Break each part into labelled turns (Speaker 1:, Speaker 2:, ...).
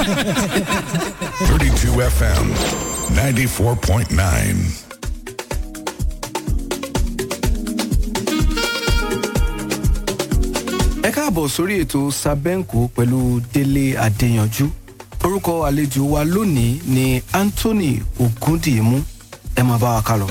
Speaker 1: 32 FM 94.9.
Speaker 2: Ẹ káàbọ̀ sórí ètò Sabenco pẹ̀lú Délé Adéyanjú. Orúkọ àlejò wa lónìí ni Anthony Ogundiyimu. Ẹ máa bá wa kálọ.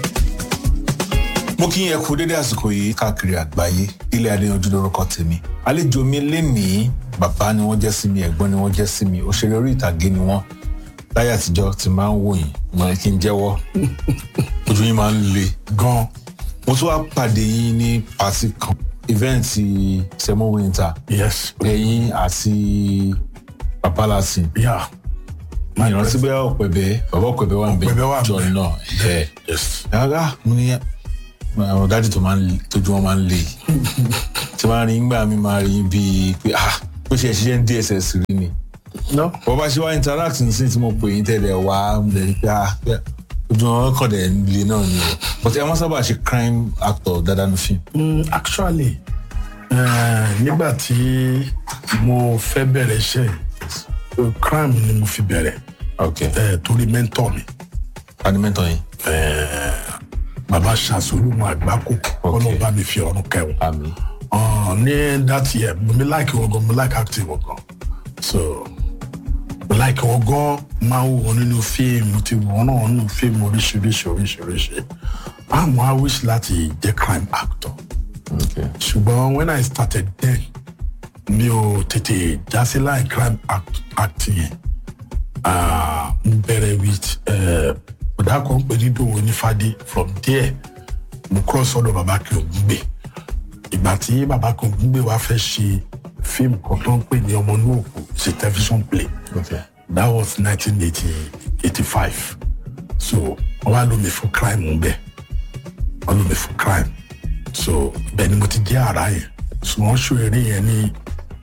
Speaker 3: Mo kí yín kú dédé àsìkò yìí káàkiri àgbáyé. Délé Adéyanjú lórúkọ tèmi. Àlejò mi lénìí bàbá ni wọ́n jẹ́ sí mi, ẹ̀gbọ́n ni wọ́n jẹ́ sí mi, òṣèré orí ìtàgé ni wọ́n. Láyé àtijọ́ tí máa ń wò yín, mo ní kí n jẹ́wọ́. Ojú yín máa ń le gan. Mo tún wá pàdé yín ní pàtí kan. Event Semo Winter.
Speaker 4: Yes.
Speaker 3: Ẹ̀yin àti Papa Latin.
Speaker 4: Yeah.
Speaker 3: Mi ìrántí bẹ́ẹ̀ ọ̀pẹ̀bẹ̀, bàbá ọ̀pẹ̀bẹ̀ wà ń bẹ̀.
Speaker 4: Ọ̀pẹ̀bẹ̀ wà ń bẹ̀.
Speaker 3: John náà.
Speaker 4: Yes.
Speaker 3: Yàrá mo ní àwọn dájú tójú wọn máa ń le. Tí máa rí ngbà mi máa rí bíi pé ó ṣe ṣiṣẹ́ ní DSS rí ni.
Speaker 4: No.
Speaker 3: Bọ́ bá ṣe wá interact ní sí tí mo pè yín tẹ́lẹ̀ wá lẹ́yìn pé ojú wọn kọ̀ dẹ̀ le náà ni o. But ẹ wọ́n sábà ṣe crime actor dáadáa ní fíìmù.
Speaker 4: Actually, nígbà tí mo fẹ́ bẹ̀rẹ̀ iṣẹ́ crime ni mo fi bẹ̀rẹ̀.
Speaker 3: Okay.
Speaker 4: Torí mentor mi.
Speaker 3: Ta ni mentor yín?
Speaker 4: Bàbá Ṣàṣolúmọ Àgbákò. Ọlọ́run bá mi fi ọ̀run kẹwọn.
Speaker 3: Àmín.
Speaker 4: Ní that year, mo like wọn gan, mo like acting wọn gan. So, mo like wọn gan, máa ń wọ nínú fíìmù, ti wọ́n náà nínú fíìmù oríṣiríṣi. Àmọ́ I wish láti jẹ́ crime actor.
Speaker 3: Okay.
Speaker 4: Ṣùgbọ́n when I started then, mi ò tètè jásí láì crime acting yẹn. Mo bẹ̀rẹ̀ with ọ̀dà kan pè ní Dòwò Onífádé. From there, mo cross ọ̀dọ̀ Bàbá Akin Ògúngbè. Ìgbà tí Bàbá Akin Ògúngbè wá fẹ́ ṣe fíìmù kan tó ń pè ní Ọmọ Inú Òkú, ṣe television play.
Speaker 3: Okay.
Speaker 4: That was 1985. So, wọ́n wá lò mí fún crime ń bẹ̀. Wọ́n lò mí fún crime. So, bẹ́ẹ̀ ni mo ti jẹ́ àrá yẹn. So, wọ́n ṣó eré yẹn ní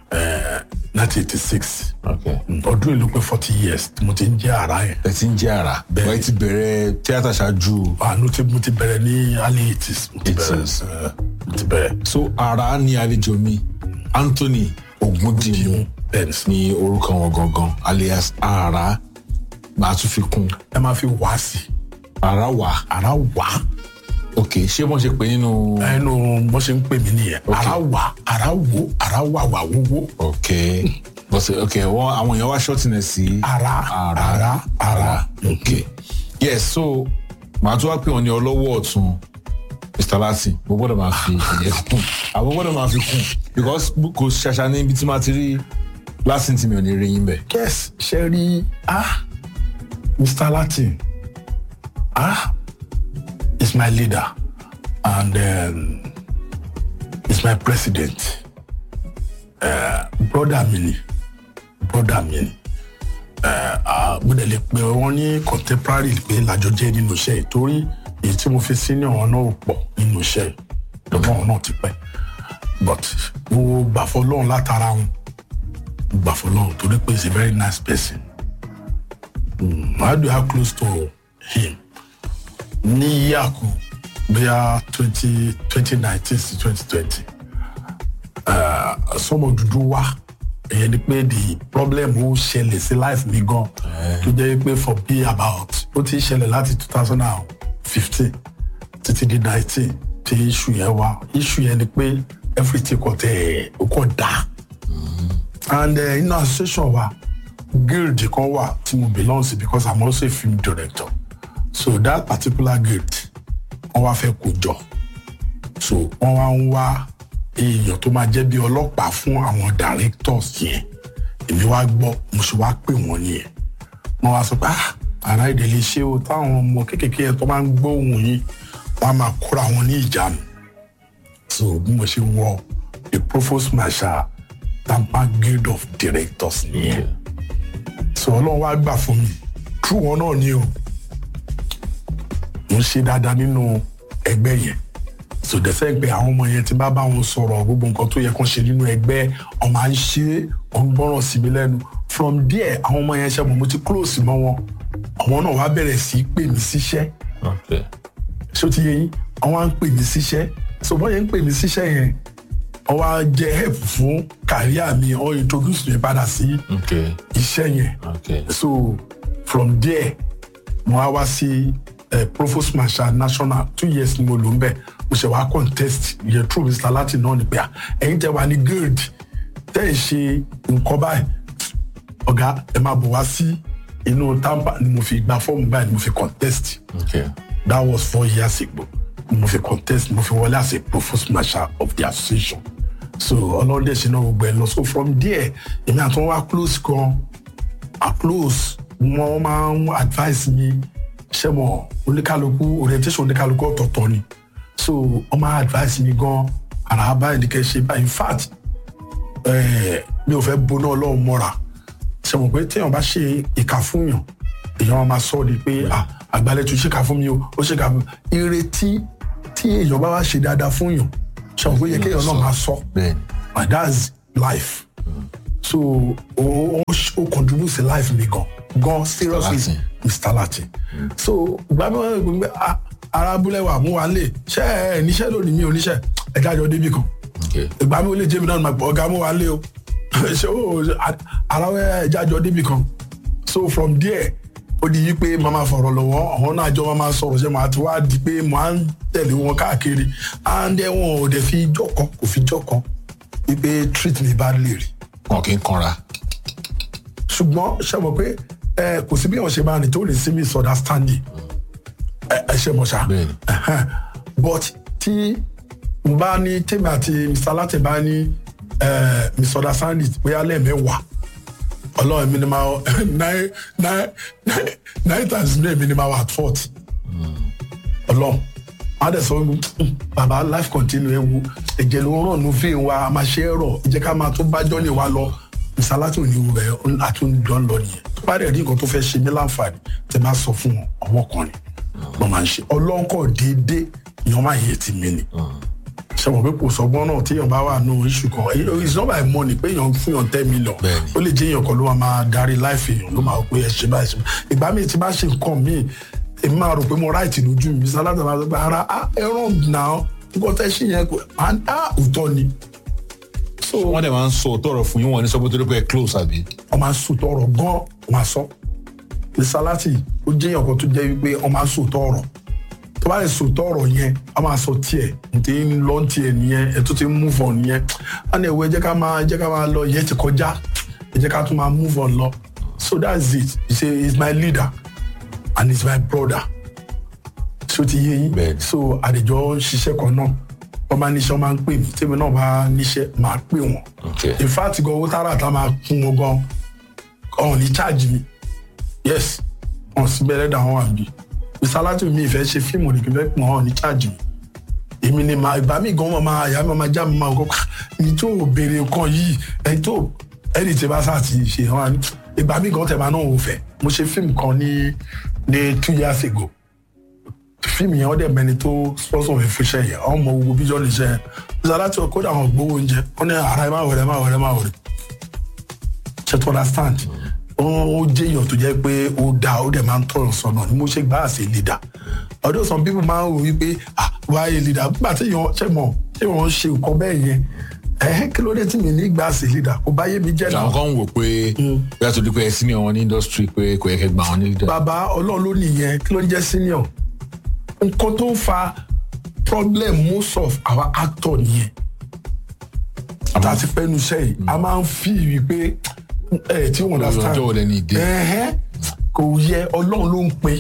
Speaker 4: 1986.
Speaker 3: Okay.
Speaker 4: Ọdún ìlú pé 40 years tí mo ti ń jẹ́ àrá yẹn.
Speaker 3: Ẹ ti ń jẹ́ àrà.
Speaker 4: Bẹ́ẹ̀.
Speaker 3: Wọ́n ti bẹ̀rẹ̀ tíátà ṣáájú.
Speaker 4: Mo ti bẹ̀rẹ̀ ní early 80s. Mo ti bẹ̀rẹ̀.
Speaker 3: So àrà ni àlejò mi Anthony Ogundiyimu ní orúkọ wọn gangan alias àrà máa tún fi kún.
Speaker 4: Ẹ máa fi wá sí.
Speaker 3: Àrà wà.
Speaker 4: Àrá wá.
Speaker 3: Ok, ṣé wọ́n ṣe pè nínú.
Speaker 4: Ẹnu bó ṣe ń pè mí nìyẹn. Àrá wá, àrá wo, àrá wà wà wúwo.
Speaker 3: Ok, ok, wọ́n àwọn èèyàn wá ṣọ́tìnẹ̀ sí.
Speaker 4: Àrá.
Speaker 3: Ok, yes, so màá tún wá pè wọ́n ní ọlọ́wọ́ ọ̀tún Mr. Latin. Mo gbọ́dọ̀ máa fi ìyẹn kún. Àwọn gbọ́dọ̀ máa fi kún because kò ṣàṣà ní ibi tí máa ti rí Latin tí mi ò ní rí yín bẹ̀.
Speaker 4: Yes, ṣe rí Mr. Latin is my leader and is my president. Brother mi ni. Mo dẹ̀ lè pe wọ́n ní contemporary pé lájọ jẹ́ nínú iṣẹ́ yìí torí èyí tí mo fi senior wọn náà pọ̀ nínú iṣẹ́ yìí lọ́mọ wọn náà ti pẹ́ but mo gbà fọlọ́run látara wọn mo gbà fọlọ́run torí pé he is a very nice person. How do I close to him? Ní yíyàkú bóyá 2019 sí 2020 sọmọ dúdú wá èyàn ni pé the problem ó ṣẹlẹ̀ sí life mi gan tó jẹ́ pé for be about ó ti ṣẹlẹ̀ láti 2015 títí di 19 tí issue yẹn wá issue yẹn ni pé everything kò tẹ̀ ó kò dá and inú association wa guild kan wà tí mo belong to because I'm also a film director so that particular guild wọ́n wá fẹ́ kó jọ so wọ́n wá ń wá èèyàn tó máa jẹ́ bí ọlọ́pàá fún àwọn directors yẹn èmi wá gbọ́ mo sì wá pè wọ́n nìyẹn wọ́n wá sọ pé ará ìdílé ṣé o táwọn ọmọ kéékèèké yẹn tó máa ń gbóhùn yín wọ́n á máa kóra wọn ní ìjánu so bí mo ṣe wọ the provost marshal Tampa Guild of Directors nìyẹn so ọlọ́run wá gbà fún mi true wọn náà ni o mo ṣe dáadáa nínú ẹgbẹ́ yẹn so dẹ́sẹ̀ pé àwọn ọmọ yẹn ti bá wọn sọ̀rọ̀ gbogbo nǹkan tó yẹ kán ṣe nínú ẹgbẹ́ ọmọ à ń ṣe ọgbọ́ràn sí mi lẹ́nu from there àwọn ọmọ yẹn ṣe mo ti close mọ́ wọn àwọn náà wá bẹ̀rẹ̀ sí pè mí síṣẹ́ ṣé o ti yẹ yín àwọn à ń pè mí síṣẹ́ so bọ́ yẹn ń pè mí síṣẹ́ yẹn wọ́n wá jẹ́ help fún career mi wọ́n introduce mi padà sí iṣẹ́ yẹn so from there mo wá sí provost marshal national 2 years ni mo lò ń bẹ̀ mo ṣe wá contest yẹ through Mr. Latin náà ni pé ẹ̀yin tẹ́ wà ní grade tẹ́ ẹ̀ ṣe nǹkan báyìí ọ̀gá ẹ máa bọ̀ wá sí inú Tampa ni mo fi gba fọ́ọ̀mù báyìí ni mo fi contest that was 4 years ago ni mo fi contest mo fi wọlé as a provost marshal of the association so ọlọ́dẹ ṣe náà gbẹ lọ so from there èmi àti wọn wá close gan close wọn máa ń advice mi ṣe mọ oníkálukú orientation oníkálukú ọ̀tọ̀ọ̀tọ̀ ni so wọn máa advice mi gan ara báyìí ni kẹ́ ṣe báyìí in fact mi ò fẹ́ boná ọlọ́run mọ́ra ṣe mọ̀ pé téèyàn bá ṣe ìkà fún yàn èèyàn máa sọ ni pé àgbàlẹ̀ tún ṣèkà fún mi o ó ṣèkà fún mi ìrètí tí èèyàn bá wá ṣe dáadáa fún yàn ṣe mọ̀ pé yẹ kéèyàn náà máa sọ and that's life so ó contribute to life mi gan seriously Mr. Latin so gbàgbé wọn gbé arábúlẹ̀ wà mú wa lè ṣe ẹ níṣẹ́ lónìí mi ò níṣẹ́ ẹ̀ka àjọ débì kan ìgbà mi ò lè jẹ́ mi náà máa pọ̀ ọ̀gá mú wa lé o ṣé o aráwẹ̀ ẹ̀ka àjọ débì kan so from there ó di yí pé màmá fọ̀rọ̀ lọ́wọ́ àwọn náà jọ máa sọ̀rọ̀ ṣe máa ti wá di pé màá ń tẹ̀lé wọn káàkiri and wọn ò dẹ̀ fi ijọ́ kan kò fi ijọ́ kan wípé treat me badly rí.
Speaker 3: wọn kì í kanra.
Speaker 4: ṣùgbọ́n ṣe mọ̀ pé kò sí bí wọn ṣe máa rìn tó lè sí misunderstanding ẹ ṣe mọ̀ ṣá but tí n bá ní tèmi àti Mr. Latin bá ní misunderstanding bóyá lẹ́ẹ̀mẹ́wàá ọlọ́run mi ni máa 9 times mi ni máa wà at fault ọlọ́run máa dẹ̀ sọ bàbá life continue ewu ẹ̀jẹ̀ ló ràn ní fíìn wa a máa ṣe é rọ̀ ẹ jẹ́ ká máa tó bá jọ́ni wa lọ Mr. Latin ò ní wù ẹ́ àtúndọ̀ ń lọ nìyẹn tó bá dẹ̀ rí nǹkan tó fẹ́ ṣe mí láǹfààní tẹ máa sọ fún wọn ọwọ́ kan ni wọ́n máa ń ṣe ọlọ́nkọ̀ déédéé ìyọ́n máa yẹ ti mí ni ṣe mọ̀ pé kò sọgbọ́n náà tí èèyàn bá wà nù iṣu kan it's not by money pé èèyàn fún yàn 10 million ó lè jẹ́ èèyàn kan ló máa darí life èèyàn ló máa pé ẹ ṣe báyìí ìgbà míì tí bá ṣe nǹkan míì èmi máa rò pé mo right lójú mi Mr. Latin máa sọ pé ara ẹran náà nǹkan tẹ́ ṣe yẹn kò òótọ́ ni.
Speaker 3: wọ́n dẹ̀ máa ń sọ tọrọ fún yín wọn ní sọ́kòtò lópẹ́ close àbí.
Speaker 4: wọ́n máa ń sọ tọrọ gan wọ́n máa sọ Mr. Latin ó jẹ́ èèyàn kan tó jẹ́ wípé wọ́n máa ń sọ tọrọ tó bá lè sòótọ́ ọ̀rọ̀ yẹn a máa sọ tiẹ̀ ntẹ ń lọ tiẹ̀ nìyẹn ẹ tó ti move on nìyẹn a ní ẹ̀wọ̀ ẹ jẹ́ ká máa lọ ìyẹn ti kọjá ẹ jẹ́ ká tún máa move on lọ so that's it he's my leader and he's my brother so ti yé yín so àdèjọ́ ṣiṣẹ́ kan náà wọ́n máa níṣẹ́ wọ́n máa ń pè mí tèmi náà bá níṣẹ́ máa pè wọ́n in fact gan owó tààràtà máa kún wọn gan ọ̀hún ní charge mi yes wọ́n sì bẹ̀rẹ̀ dà wọ́n àbí. Mr. Latin mi ìfẹ́ ṣe fíìmù ní kífẹ́ pọ̀ hàn ní chájì èmi ni ìgbà mi gan máa àyà mi máa já mi máa kọ́kọ́ ní tó béèrè nǹkan yìí ẹni tó ẹni tí bá sáà ti ṣe hàn ìgbà mi gan tẹ̀mà náà ò fẹ́ mo ṣe fíìmù kan ní 2 years ago fíìmù yẹn wọ́n dẹ̀ mẹ́ni tó sponsor mi fún iṣẹ́ yẹn ọmọ gbogbo bíjọ́ lè ṣe Mr. Latin kódà àwọn gbowó oúnjẹ wọ́n ní ara ẹ má wẹ̀rẹ̀ ṣe to understand ó jẹ́ èèyàn tó jẹ́ pé ó dáa ó dẹ̀ máa ń tọ̀rọ̀ sọ̀nà ni mo ṣe gbá àṣẹ leader although some people máa ń rò wípé wáyé leader nígbà tí èèyàn ṣe mọ̀ tí wọ́n ṣe nǹkan bẹ́ẹ̀ yẹn kí ló dé tí mi ní gbá àṣẹ leader kò bá yé mi jẹ́ náà.
Speaker 3: àwọn kan ń wò pé bí a tó di pé ẹ senior wọn ní industry pé kò yẹ kẹ́ gbà wọn ní leader.
Speaker 4: bàbá ọlọ́run ló nìyẹn kí ló ń jẹ́ senior nǹkan tó ń fa problem most of our actor nìyẹn àti pẹ́ẹ́nu iṣẹ́ yìí a máa ń fi wípé tí wọn understand kò yẹ ọlọ́run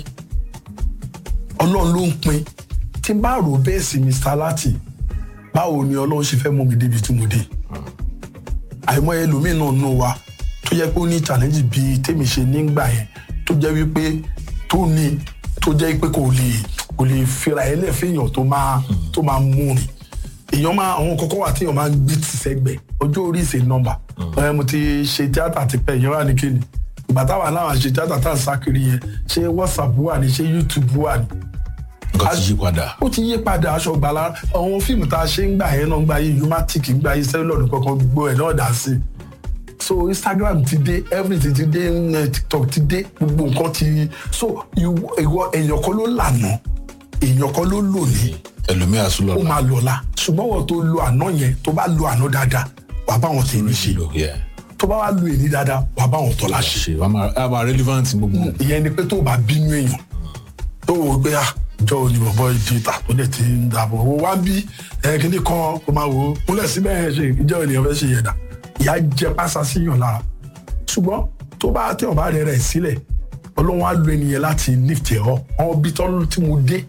Speaker 4: ló ń pín tí n bá rò bẹ́ẹ̀ sí Mr. Latin báwo ni ọlọ́run ṣe fẹ́ mú mi débi tí mo dé àìmọ̀ ẹlòmíín náà nù wa tó jẹ́ pé ó ní challenge bíi tèmi ṣe nígbà yẹn tó jẹ́ wípé tó jẹ́ pé kò lè fira ẹlẹ́fẹ̀ẹ́yàn tó máa mú rìn èèyàn máa àwọn kọ́kọ́ wà tí èèyàn máa ń gbé ti sẹ́gbẹ̀ ọjọ́ orí ìṣe nọ́mbà mo ti ṣe tíátà ti pẹ́ èèyàn wà ní kíni ìgbà táwa náà ṣe tíátà tá à ń sákiri yẹn ṣé WhatsApp wà ní ṣé YouTube wà ní.
Speaker 3: nǹkan ti yí padà.
Speaker 4: ó ti yí padà aṣọ gbàlá àwọn fíìmù tá a ṣe ń gbà yẹn náà ń gbà yé Humatic ń gbà yé cellular kankan gbogbo ẹ̀ náà dà sí so Instagram ti dé everything ti dé TikTok ti dé gbogbo nǹkan ti so èèyàn kan ló lànà èèyàn kan ló lò ní
Speaker 3: ẹlòmíà sùn lọ́la
Speaker 4: ó máa lọ́la ṣùgbọ́n wọ́n tó lo àná yẹn tó bá lo àná dáadáa wà bá wọn tèmi ṣe tó bá wà lo èyí dáadáa wà bá wọn tọ́lá ṣe.
Speaker 3: wà á relevant gbogbo.
Speaker 4: ìyẹn ni pé tó bá bínú èèyàn tó wò pé jọ òní bọ̀bọ̀ ìdí ìta tó dẹ̀ ti ń dàbọ̀ owó wá bí kíní kan kó máa wò ó múlẹ̀ síbẹ̀ ẹ̀ ṣe ìjọ ènìyàn fẹ́ ṣe yẹ̀dà ìyá jẹ pásá síyàn lára ṣùgbọ́n tó bá tẹ̀ ọ̀bá rẹ̀ sílẹ̀ ọlọ́run á lo ènìyàn láti lift ẹ̀ ọ́ àwọn ibi tọ́lú tí mo dé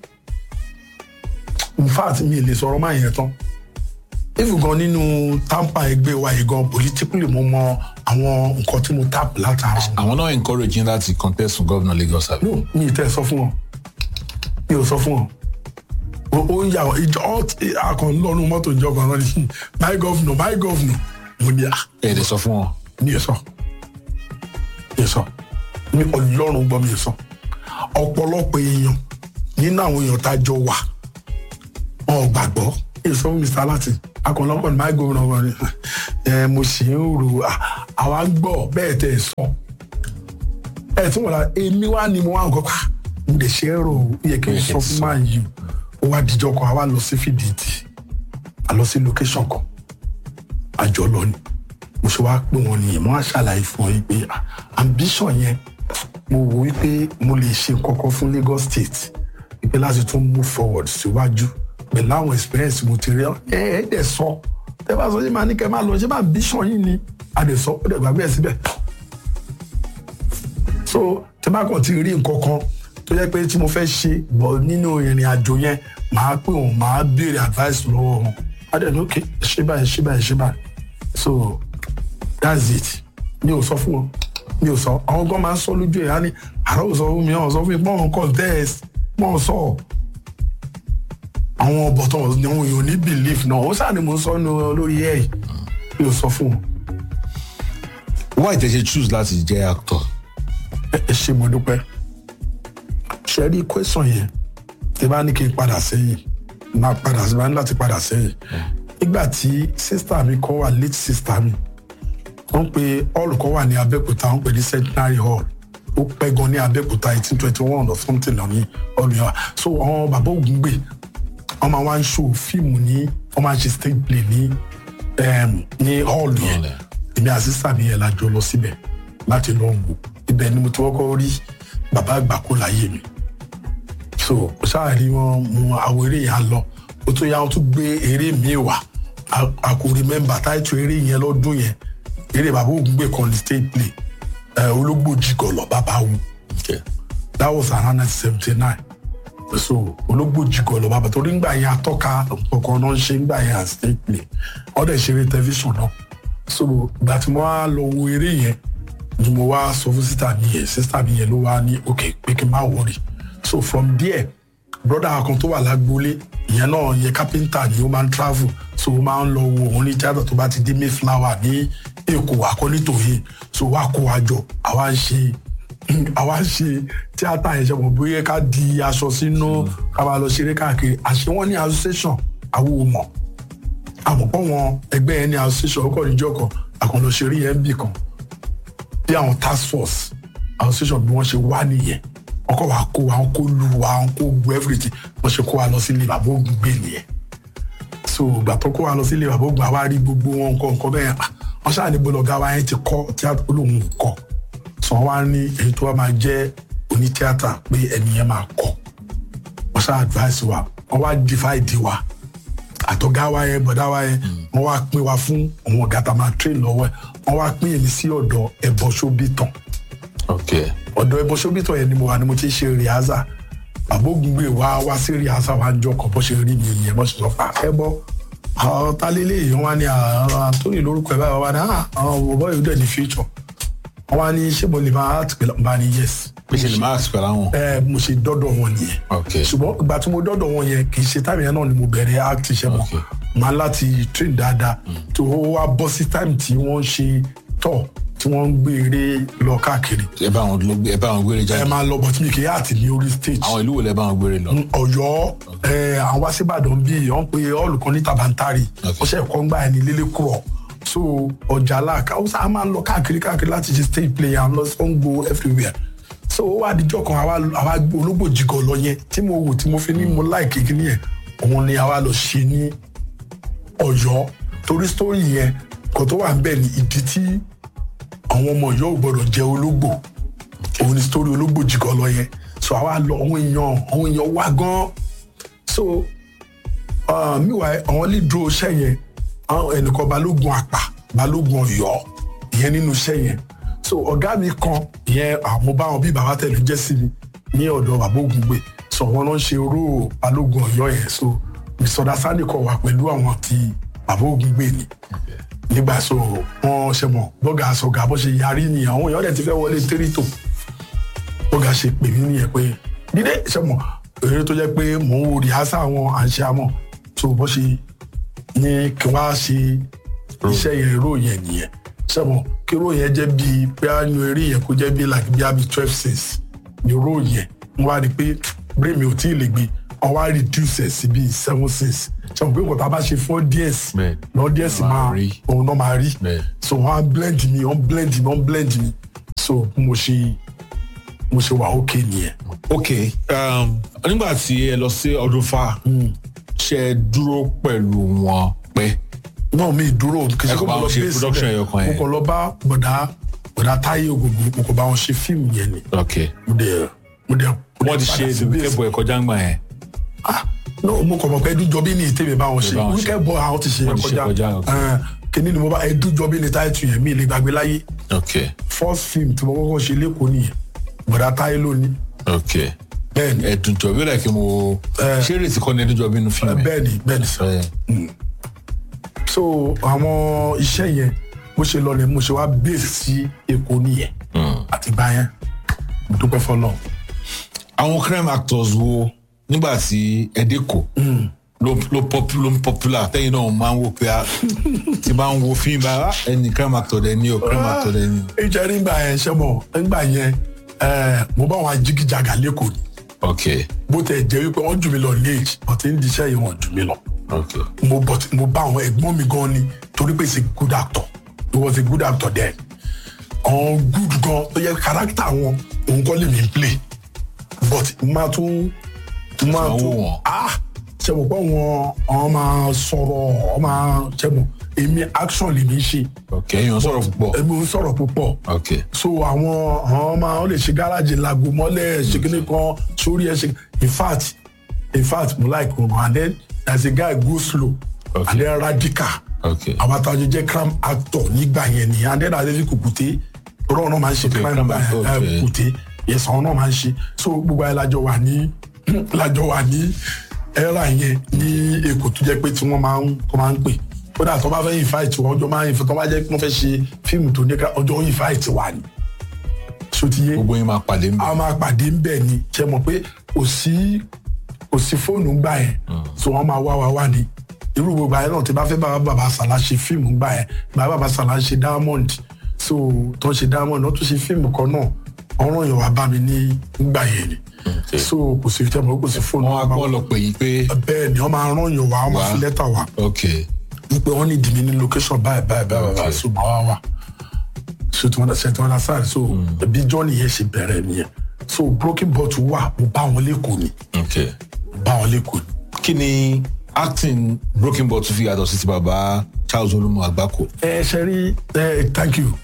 Speaker 4: in fact mi lè sọ̀rọ̀ máa yẹn tán if gan nínú tampa ẹgbẹ́ wa yìí gan politically mo mọ àwọn nǹkan tí mo tap látara.
Speaker 3: àwọn náà encourage yín láti contest fún governor Lagos àbí.
Speaker 4: no mi ì tẹ́ sọ fún wọn mi ò sọ fún wọn ó ń yà ìjọ akàn lọ́nu mọ́tò ìjọ kan náà ní my governor mo ní à.
Speaker 3: ẹ̀ ẹ̀ sọ fún wọn.
Speaker 4: mi ò sọ mi ọlọ́run gbọ́ mi ò sọ ọ̀pọ̀lọpọ̀ èèyàn nínú àwọn èèyàn tá a jọ wà wọn ò gbàgbọ́ èso Mr. Latin akọ̀lọ́pọ̀ ní my governor wọn ni mo sì ń rò àwa ń gbọ́ bẹ́ẹ̀ tẹ̀ sọ ẹ̀ tí wọ́n la èmi wá ni mo wá nǹkan pa mo lè ṣe é rò ó yẹ kí n sọ fún máa yìí ó wá dijọ́ kan àwa lọ sí fìdíìtì a lọ sí location kan àjọ lọ ni mo ṣe wá pé wọn nìyẹn mo wá ṣàlàyé fún ọ yìí pé ambition yẹn mo wò wípé mo lè ṣe kọ́kọ́ fún Lagos State wípé láti tún move forward síwájú pẹ̀lú àwọn experience mo ti rí ẹ dẹ̀ sọ tẹ́ bá sọ ṣé máa ní kẹ́ máa lọ ṣé máa ambition yìí ni a dẹ̀ sọ ó dẹ̀ gbàgbé ẹ̀ síbẹ̀ so tẹ́ bá kàn ti rí nǹkan kan tó yẹ pé tí mo fẹ́ ṣe bọ̀ nínú ìrìn àjò yẹn màá pè wọ́n màá béèrè advice lọ́wọ́ wọn a dẹ̀ ní okay ṣé báyìí so that's it mi ò sọ fún wọn mi ò sọ àwọn gan máa ń sọ lójú ẹ̀ á ní àrà ò sọ fún mi àwọn sọ fún mi pọ́n contest pọ́n sọ àwọn bọ̀tọ̀ ni wọn yóò ní belief náà ó sáà ni mo sọ lórí ẹ̀ yìí mi ò sọ fún wọn.
Speaker 3: why did you choose láti jẹ́ actor.
Speaker 4: ẹ ṣe mo dúpẹ́ ṣe rí question yẹn tí bá ní kí n padà sẹ́yìn máa padà sí máa ní láti padà sẹ́yìn nígbà tí sister mi kan wà late sister mi wọ́n pe hall kan wà ní Abẹ́òkúta wọ́n pè ní Centenary Hall ó pẹ́ gan ní Abẹ́òkúta 1821 or something náà ní hall yẹn wà so àwọn bàbá Ògúngbè wọ́n máa wá ń show fíìmù ní wọ́n máa ń ṣe stage play ní hall yẹn èmi àti sister mi yẹn la jọ lọ síbẹ̀ láti lọ wò ibẹ̀ ni mo ti wọ́kọ́ rí bàbá àgbà kó láyé mi so ṣáà rí wọn mú àwọn eré yẹn lọ ó tún yá wọn tún gbé eré mi wá a kò remember táìtù eré yẹn lọ́dún yẹn eré bàbá Ògúngbè kan ní state play ológbòjì gọlọ bàbá wù that was around 1979 so ológbòjì gọlọ bàbá torí ngbà yẹn atọ́ka ọ̀kan náà ń ṣe ngbà yẹn as state play ọ̀dẹ̀ ṣeré tẹlifíṣàn náà so ìgbà tí mo wá lọ wo eré yẹn ni mo wá sọ fún sísítà mi yẹn ló wá ní ok pé kí n má wọrí so from there brother kan tó wà lágbólé ìyẹn náà yẹ carpenter ni ó máa ń travel so ó máa ń lọ wo òun ní tíátà tó bá ti dé Mayflower ní Èkó akọ́nítòye so wá kó wa jọ àwa ń ṣe tíátà yẹn ṣe mọ̀ bóyá ká di aṣọ sínú ká máa lọ ṣeré káàkiri àṣẹ wọn ní association àwọn ò mọ̀ àmọ̀pọ̀ wọn ẹgbẹ́ yẹn ní association ó kọ́ níjọ́ kan àkànlọ ṣeré yẹn bì kan bí àwọn task force association bí wọ́n ṣe wá nìyẹn ọkọ̀ wa kó wa kó lu wa kó gbọ́ everything wọ́n ṣe kó wa lọ sílé bàbá Ògúngbè nìyẹn so ìgbà tó kó wa lọ sílé bàbá Ògúngbè àwa rí gbogbo wọn nǹkan bẹ́ẹ̀ wọ́n ṣáà ní bọ́lọ̀gá wa yẹn ti kọ́ tíátà olóhùn kọ́ sọ wá ní èyí tó wá máa jẹ́ onítíátà pé ẹni yẹn máa kọ́ wọ́n ṣáà advice wa wọ́n wá divide wa àtọ̀gá wa yẹn bọ̀dá wa yẹn wọ́n wá pín wa fún àwọn ọ̀gá tá a máa train lọ́wọ́ ẹ̀ wọ́n wá pín èmi sí ọ̀dọ̀ Ẹbọ Ṣóbítàn ọ̀dọ̀ Ẹbọ Ṣóbítàn yẹn ni mo wà ní mo ti ṣe rìhásà bàbá Ògúngbè wá sí rìhásà wa ń jọ kọ̀ bó ṣe rí mi yẹn bó ṣe sọ fà Ẹbọ àwọn tálélé èèyàn wá ní Anthony lórúkọ ẹ̀ báyìí wá ní àwọn bọ̀bọ̀ yóò dẹ̀ ní future wọ́n wá ní ṣé mo lè máa act pẹ̀lú bá ní yes.
Speaker 3: pé ṣe lè máa act pẹ̀lú àwọn.
Speaker 4: mo ṣe dọ́dọ̀ wọn nìyẹn ṣùgbọ́n ìgbà tí mo dọ́dọ̀ wọn yẹn kì í ṣe táìmù yẹn náà ni mo bẹ̀rẹ̀ act iṣẹ́ mọ́ máa láti train dáadáa tó wá bọ́ sí táìmù tí wọ́n ṣe tọ̀ tí wọ́n ń gbé eré lọ káàkiri.
Speaker 3: ẹ bá wọn gbére jáde.
Speaker 4: ẹ máa lọ bọ̀ tí mi kì í àti ní orí stage.
Speaker 3: àwọn ìlú wo lẹ bá wọn gbére lọ.
Speaker 4: Ọ̀yọ́ àwọn wá sí Ìbàdàn bíi wọ́n pe olùkọ́ ní Tabantari wọ́n ṣe ẹ̀kọ́ ńgbà ẹni lélẹ́kùrọ̀ so ọjà aláàká ó sáà máa ń lọ káàkiri láti ṣe stage play and lọ go everywhere so ó wá díjọ́ kan àwa ológbòjì gan lọ yẹn tí mo wò tí mo fi ní mo láìkì kí ni yẹn òun ni àwa lọ ṣe ní Ọ̀yọ́ torí story yẹn kò tó wà ń bẹ̀ ní ìdí tí àwọn ọmọ Ọ̀yọ́ ò gbọ́dọ̀ jẹ ológbò òun ni story ológbò jìgọ́ lọ yẹn so àwa lọ àwọn èèyàn wá gan so meanwhile àwọn lè dúró iṣẹ́ yẹn ẹnìkan balógun àpà balógun Ọ̀yọ́ ìyẹn nínú iṣẹ́ yẹn so ọ̀gá mi kan ìyẹn mo bá wọn bí bàbá tẹ̀lé jẹ́ sí mi ní ọ̀dọ̀ bàbá Ògúngbè so wọn lọ ń ṣe oró balógun Ọ̀yọ́ yẹn so misunderstanding kan wà pẹ̀lú àwọn tí bàbá Ògúngbè ni nígbà so wọn ṣe mọ bọ́gà sọ̀gà bó ṣe yarí ni àwọn èèyàn dẹ̀ ti fẹ́ wọlé tẹ́rítò bọ́gà ṣe pè mí nìyẹn pé dídé ṣe mọ èrè tó jẹ́ pé mò ń wo rìhásà àwọn àṣẹ àmọ́ so bó ṣe ní kí wọ́n á ṣe iṣẹ́ yẹn èrò yẹn nìyẹn ṣe mọ kí èrò yẹn jẹ́ bíi pé á yan eré yẹn kó jẹ́ bíi like bíi àbí 12/6 ní èrò yẹn wọ́n wá rí i pé brain mi ò tí ì lè gbé wọ́n wá reduce ẹ̀ sí bíi 7/6 ṣe mọ̀ pé nǹkan tá a bá ṣe fún audience audience máa òun náà máa rí so wọ́n á blend mi so mo ṣe wà okay nìyẹn.
Speaker 3: Okay, nígbà tí ẹ lọ sí Ọdúnfà ṣe dúró pẹ̀lú wọn pẹ́.
Speaker 4: náà mi dúró kìí ṣe kó mo lọ base
Speaker 3: production ẹyọ kan yẹn.
Speaker 4: mo kàn lọ bá bọ̀dá Táyé Ògògùn mo kàn bá wọn ṣe fíìmù yẹn ni.
Speaker 3: Okay.
Speaker 4: mo dẹ̀
Speaker 3: wọ́n ti ṣe Wicked Boy kọjá ń gbà yẹn.
Speaker 4: no mo kàn mọ̀ pé Ẹdújọbí ni ìtẹ̀wé bá wọn ṣe Wicked Boy àwọn ti ṣe yẹn kọjá kìíní ni mo bá Ẹdújọbí ni táìtù yẹn mi lè gbàgbé láyé.
Speaker 3: Okay.
Speaker 4: first film tí mo kọ́kọ́ ṣe lẹ́kọ̀ọ́ nìyẹn bọ̀dá Táyé lónìí.
Speaker 3: Okay.
Speaker 4: bẹ́ẹ̀ni
Speaker 3: Ẹdújọbí rẹ̀ kí mo ṣé èrètí kọ́ ni Ẹdújọbí nínú fíìmù yẹn.
Speaker 4: bẹ́ẹ̀ni sọ so àwọn iṣẹ́ yẹn mo ṣe lọ ni mo ṣe wá base sí Èkó nìyẹn àti gbà yẹn mo dúpẹ́ fọlọ́.
Speaker 3: àwọn crime actors wo nígbà tí ẹdẹkọ ló popular tẹ̀yin náà máa ń wò pé tí máa ń wo fíìmù bá ẹni crime actor dẹ ní o crime actor dẹ ní o.
Speaker 4: ìjẹ́ nígbà yẹn ṣe mọ̀ nígbà yẹn mo bá wọn ajígíjàgà lẹ́kọ̀ọ́ ni.
Speaker 3: Okay.
Speaker 4: bó tẹ̀ jẹ́ wípé wọ́n jù mí lọ ní age ọ̀tí ń diṣẹ́ yìí wọ́n jù mí lọ.
Speaker 3: Okay.
Speaker 4: mo bá àwọn ẹ̀gbọ́n mi gan ni torí pé he's a good actor he was a good actor then. àwọn good gan tó yẹ character wọn òun kọ́ lè mi play but máa tún ṣe mọ̀ pé àwọn máa sọ̀rọ̀ ọ máa ṣe mọ̀ èmi action lè mi ṣe.
Speaker 3: Okay, èmi ò sọ̀rọ̀ púpọ̀.
Speaker 4: Okay. so àwọn máa lè ṣe gáràjì lago mọ́lẹ̀ ṣe kíní kan sórí ẹ̀ ṣe in fact mo like ogun and then as a guy go slow and then radical.
Speaker 3: Okay.
Speaker 4: àwọn àtàwọn jẹ́ crime actor nígbà yẹn ni and then àdéhùn Kùkùté ọ̀rọ̀ náà máa ń ṣe crime Kùkùté yes àwọn náà máa ń ṣe so gbogbo ayé lájọ wà ní ẹ̀rà yẹn ní Èkó tó jẹ́ pé tí wọ́n máa ń pè kódà tó bá fẹ́ invite wọn ọjọ́ máa ń tó bá jẹ́ pé wọ́n fẹ́ ṣe fíìmù tó ní ká ọjọ́ invite wà ní. sotiye
Speaker 3: gbogbo yín máa pàdé ńbẹ̀.
Speaker 4: a máa pàdé ńbẹ̀ ni ṣe mọ̀ pé kò sí fóònù gbà yẹn so wọ́n máa wá ní irú gbogbo ayé náà tí bá fẹ́ bàbá Sàlá ṣe fíìmù gbà yẹn bàbá Sàlá ṣe Diamond so tó ṣe Diamond náà tó ṣe fíìmù kan náà ọ̀rọ̀ yẹn wà bá mi ní gbà yẹn ni. so kò sí tẹ́mọ̀ kò sí fóònù.
Speaker 3: wọ́n á kọ́ lọ pè yín pé.
Speaker 4: bẹ́ẹ̀ ni wọ́n máa rán yàn wá wọ́n máa fi lẹ́tà wá.
Speaker 3: Okay.
Speaker 4: wípé wọ́n ní ìdìmí ní location báyìí so máa wá so tí wọ́n dá sáré so bí journey yẹn ṣe bẹ̀rẹ̀ nìyẹn so Broken Bottle wà mo bá wọn lẹ́kọ̀ọ́ ni.
Speaker 3: Okay.
Speaker 4: mo bá wọn lẹ́kọ̀ọ́ ni.
Speaker 3: kí ni acting Broken Bottle fi yàtọ̀ sí ti bàbá Charles Olúmọ Àgbákò.
Speaker 4: ṣe rí thank you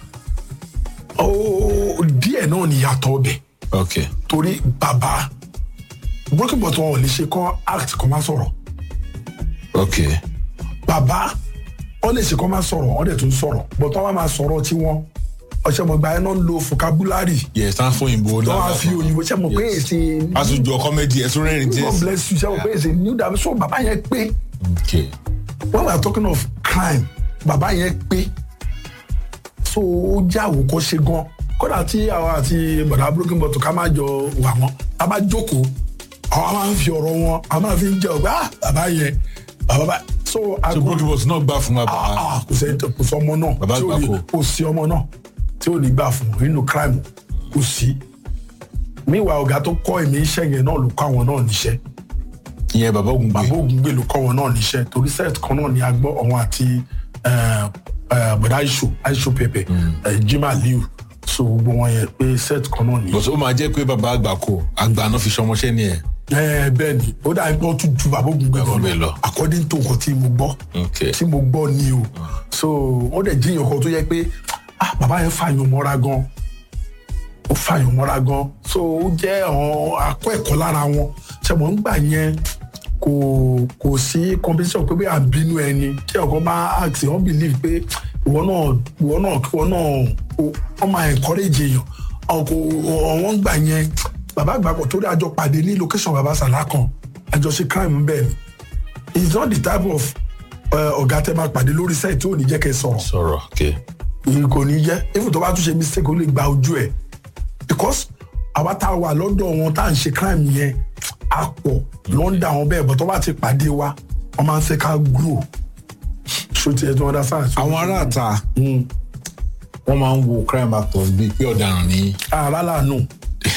Speaker 4: díẹ̀ náà ni yàtọ̀ ọbẹ̀.
Speaker 3: Okay.
Speaker 4: torí bàbá Broken Bottle wọn ò lè ṣe kán act kán má sọ̀rọ̀.
Speaker 3: Okay.
Speaker 4: bàbá wọn lè ṣe kán má sọ̀rọ̀ wọn dẹ̀ tún sọ̀rọ̀ but wọn máa sọ̀rọ̀ tí wọn ọ̀ṣẹ́mọ̀gbà yẹn náà ń lo vocabulary.
Speaker 3: yes tán fún òyìnbó
Speaker 4: náà. wọ́n á fi òyìnbó ṣe mọ̀ pé èsì.
Speaker 3: àtúnjọ comedy ẹ̀sùn rẹ́rìn díẹ̀.
Speaker 4: God bless you ṣe mọ̀ pé èsì new dam so bàbá yẹn pé.
Speaker 3: Okay.
Speaker 4: when we are talking of crime bàbá yẹn pé so ó jẹ́ àwòkọ́ṣe gan kódà tí àwọn àti bọ̀dà Broken Bottle ká máa jọ wà wọ́n a bá jókòó àwọn máa ń fi ọ̀rọ̀ wọn a máa fi ń jẹ́ ọ̀gbá bàbá yẹn bàbá so
Speaker 3: Broken Bottle náà gbà fún bàbá.
Speaker 4: kò sí ọmọ náà
Speaker 3: bàbá Àgbákò
Speaker 4: kò sí ọmọ náà tí ò ní gbà fún nínú crime kò sí meanwhile ọ̀gá tó kọ́ èmi iṣẹ́ yẹn náà ló kọ́ àwọn náà níṣẹ́.
Speaker 3: ìyẹn bàbá Ògúngbè
Speaker 4: ló kọ́ wọn náà níṣẹ́ torí set kan náà ni a gbọ́ ọ̀hún àti bọ̀dá Aisho Pepe Jimoh Liu so gbogbo wọn yẹn pé set kan náà ni.
Speaker 3: bọ̀sọ̀ ó máa jẹ́ pé bàbá Àgbákò àgbà náà fi ṣọmọṣẹ́ ni ẹ̀.
Speaker 4: bẹ́ẹ̀ ni ó dà pé ó tún ju bàbá Ògúngbè gan lọ according to nǹkan tí mo gbọ́ ni o so ó dẹ̀ jíyàn kan tó yẹ pé bàbá yẹn fàyàn mọ́ra gan ó fàyàn mọ́ra gan so ó jẹ́ àwọn akọ́ ẹ̀kọ́ lára wọn ṣẹ̀mọ̀ ń gbà yẹn kò sí competition pé bí à ń bínú ẹni tí ọkọ bá ask wọn believe pé ìwọ náà wọ́n máa encourage èèyàn àwọn ń gbà yẹn bàbá àgbàpọ̀ torí àjọ pàdé ní location bàbá Sàlá kan àjọṣe crime bẹ́ẹ̀ ni it's not the type of ọ̀gá tẹ́ máa pàdé lórí sẹ́ẹ̀ tí ò ní jẹ́ kẹ́ sọ̀rọ̀ kò ní jẹ́ even tó bá tún ṣe mistake ó lè gba ojú ẹ̀ because àwa tá a wà lọ́dọ̀ wọn tá à ń ṣe crime yẹn a pọ̀ lọ́ndà wọn bẹ́ẹ̀ bọ̀ tó bá ti pàdé wa wọ́n máa ń fẹ́ ká grow ṣó ti ẹ̀ tó understand.
Speaker 3: àwọn aráàta wọ́n máa ń wo crime actors bíi pé ọ̀daràn ni.
Speaker 4: rálá nù.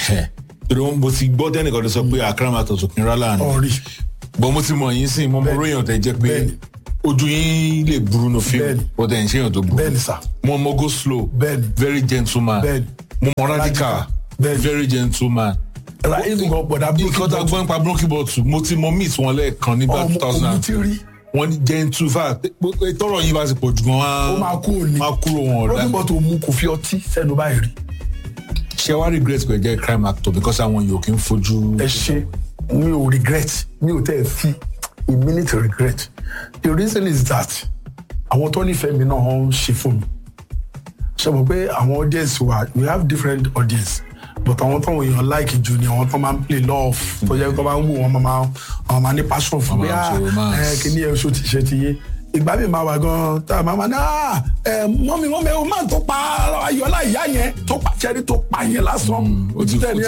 Speaker 3: mo ti gbọ́ tẹ́nìkan tó sọ pé crime actors ò kí n rálá nù.
Speaker 4: ọ̀rì.
Speaker 3: bọ́n mo ti mọ̀ yín sí mo mọ ròyìn ọ̀tẹ̀ jẹ́ pé ojú yín lè burú no fíìmù bọ́n tẹ̀ ń ṣe èèyàn tó burú.
Speaker 4: bẹ́ẹ̀ni sà.
Speaker 3: mo mọ go slow.
Speaker 4: bẹ́ẹ̀ni.
Speaker 3: very gentleman.
Speaker 4: bẹ́ẹ̀ni.
Speaker 3: mo mọ radical.
Speaker 4: bẹ́ẹ̀ni.
Speaker 3: very gentleman.
Speaker 4: nǹkan
Speaker 3: tá a gbọ́ nípa Bronchi Bottle mo ti mọ meet wọn lẹ́ẹ̀kan nígbà 2000 wọ́n ní gentle fa tọrọ yín bá ti pọ̀ jù gan-an
Speaker 4: ó máa kúrò
Speaker 3: wọn ọ̀dà.
Speaker 4: Bronchi Bottle mú kò fi ọtí sẹ́nu báyìí rí.
Speaker 3: ṣé wàá regret pé jẹ́ crime actor because àwọn yòó kì í fojú.
Speaker 4: ẹ ṣe mi ò regret mi ò tẹ́ ẹ fi a minute regret the reason is that àwọn tó nífẹ̀ẹ́ mi náà ń ṣe fún mi ṣe mọ̀ pé àwọn audience wa we have different audience but àwọn tó èèyàn like jù ni àwọn tó máa ń play love tó jẹ́ tó máa ń wò wọ́n máa ní passion fún pé kìíní ẹ̀ ṣó ti ṣe ti yé ìgbà mi máa wà gan tá a máa ní mọ́mí o máa tó pa ayọ̀lá ìyá yẹn tó pa ṣẹ́rí tó pa yẹn lásán ojú tẹ̀ ní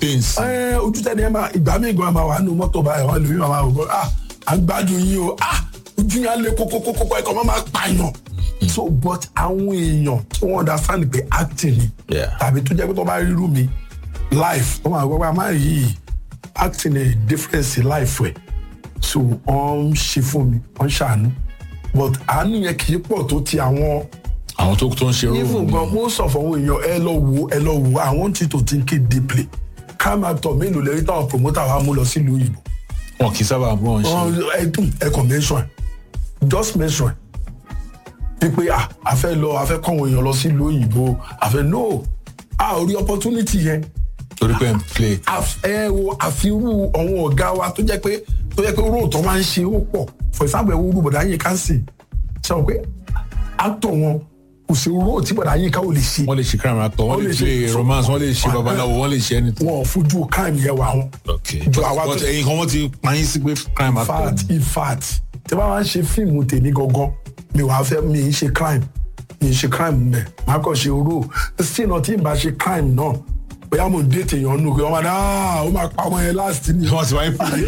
Speaker 4: ẹ̀ máa ìgbà mi gan máa wà nínú mọ́tò báyìí wọ́n lè rí màmá ògbọ́n à ń gbádùn yín o ojú yẹn lé kókókókó ẹ̀kọ́ máa pààyàn so but àwọn èèyàn tí wọ́n understand pé acting ni tàbí tó jẹ́ pé tó bá rí irú mi life wọ́n máa gbọ́ pé a máa yí acting a difference in life ẹ̀ so wọ́n ń ṣe fún mi wọ́n ń ṣàánú but àánú yẹn kì í pọ̀ tó ti àwọn
Speaker 3: tó ń ṣe role.
Speaker 4: even gan mo sọ fún àwọn èèyàn ẹ lọ wo I want you to think it deeply crime actor mélòó lẹ́yìn táwọn promoter wa mú lọ sílùú òyìnbó.
Speaker 3: wọn kì í sábà bọ́ wọn ṣe.
Speaker 4: ẹ kàn mention just mention pípé a fẹ́ kọ́ àwọn èèyàn lọ sílùú òyìnbó a fẹ́ no ò rí opportunity yẹn.
Speaker 3: torí pé n play.
Speaker 4: àfiwú àwọn ọ̀gá wa tó jẹ́ pé róòtọ́ máa ń ṣe ó pọ̀ for example ẹ̀wọ́ olúbọ̀dá yín ká ń sè ṣe wọ́n pé actor wọn kò sí róò tí bọ̀dá yín ká ò lè ṣe.
Speaker 3: wọ́n lè ṣe crime actor wọ́n lè play romance wọ́n lè ṣe babaláwo wọ́n lè ṣe anything.
Speaker 4: wọn ò fojú crime yẹn wà wọn.
Speaker 3: ju àwa tó ẹyin kan wọ́n ti pa yín sí pé crime actor.
Speaker 4: in fact tí wọ́n máa ń ṣe fíìmù tèmi gangan mi ń ṣe crime mẹ́ máa kàn ṣe róò still náà tí n bá ṣe crime náà bóyá mo ń date èèyàn nù pé wọ́n máa ó máa pa ọmọ yẹn last ni.
Speaker 3: wọ́n ti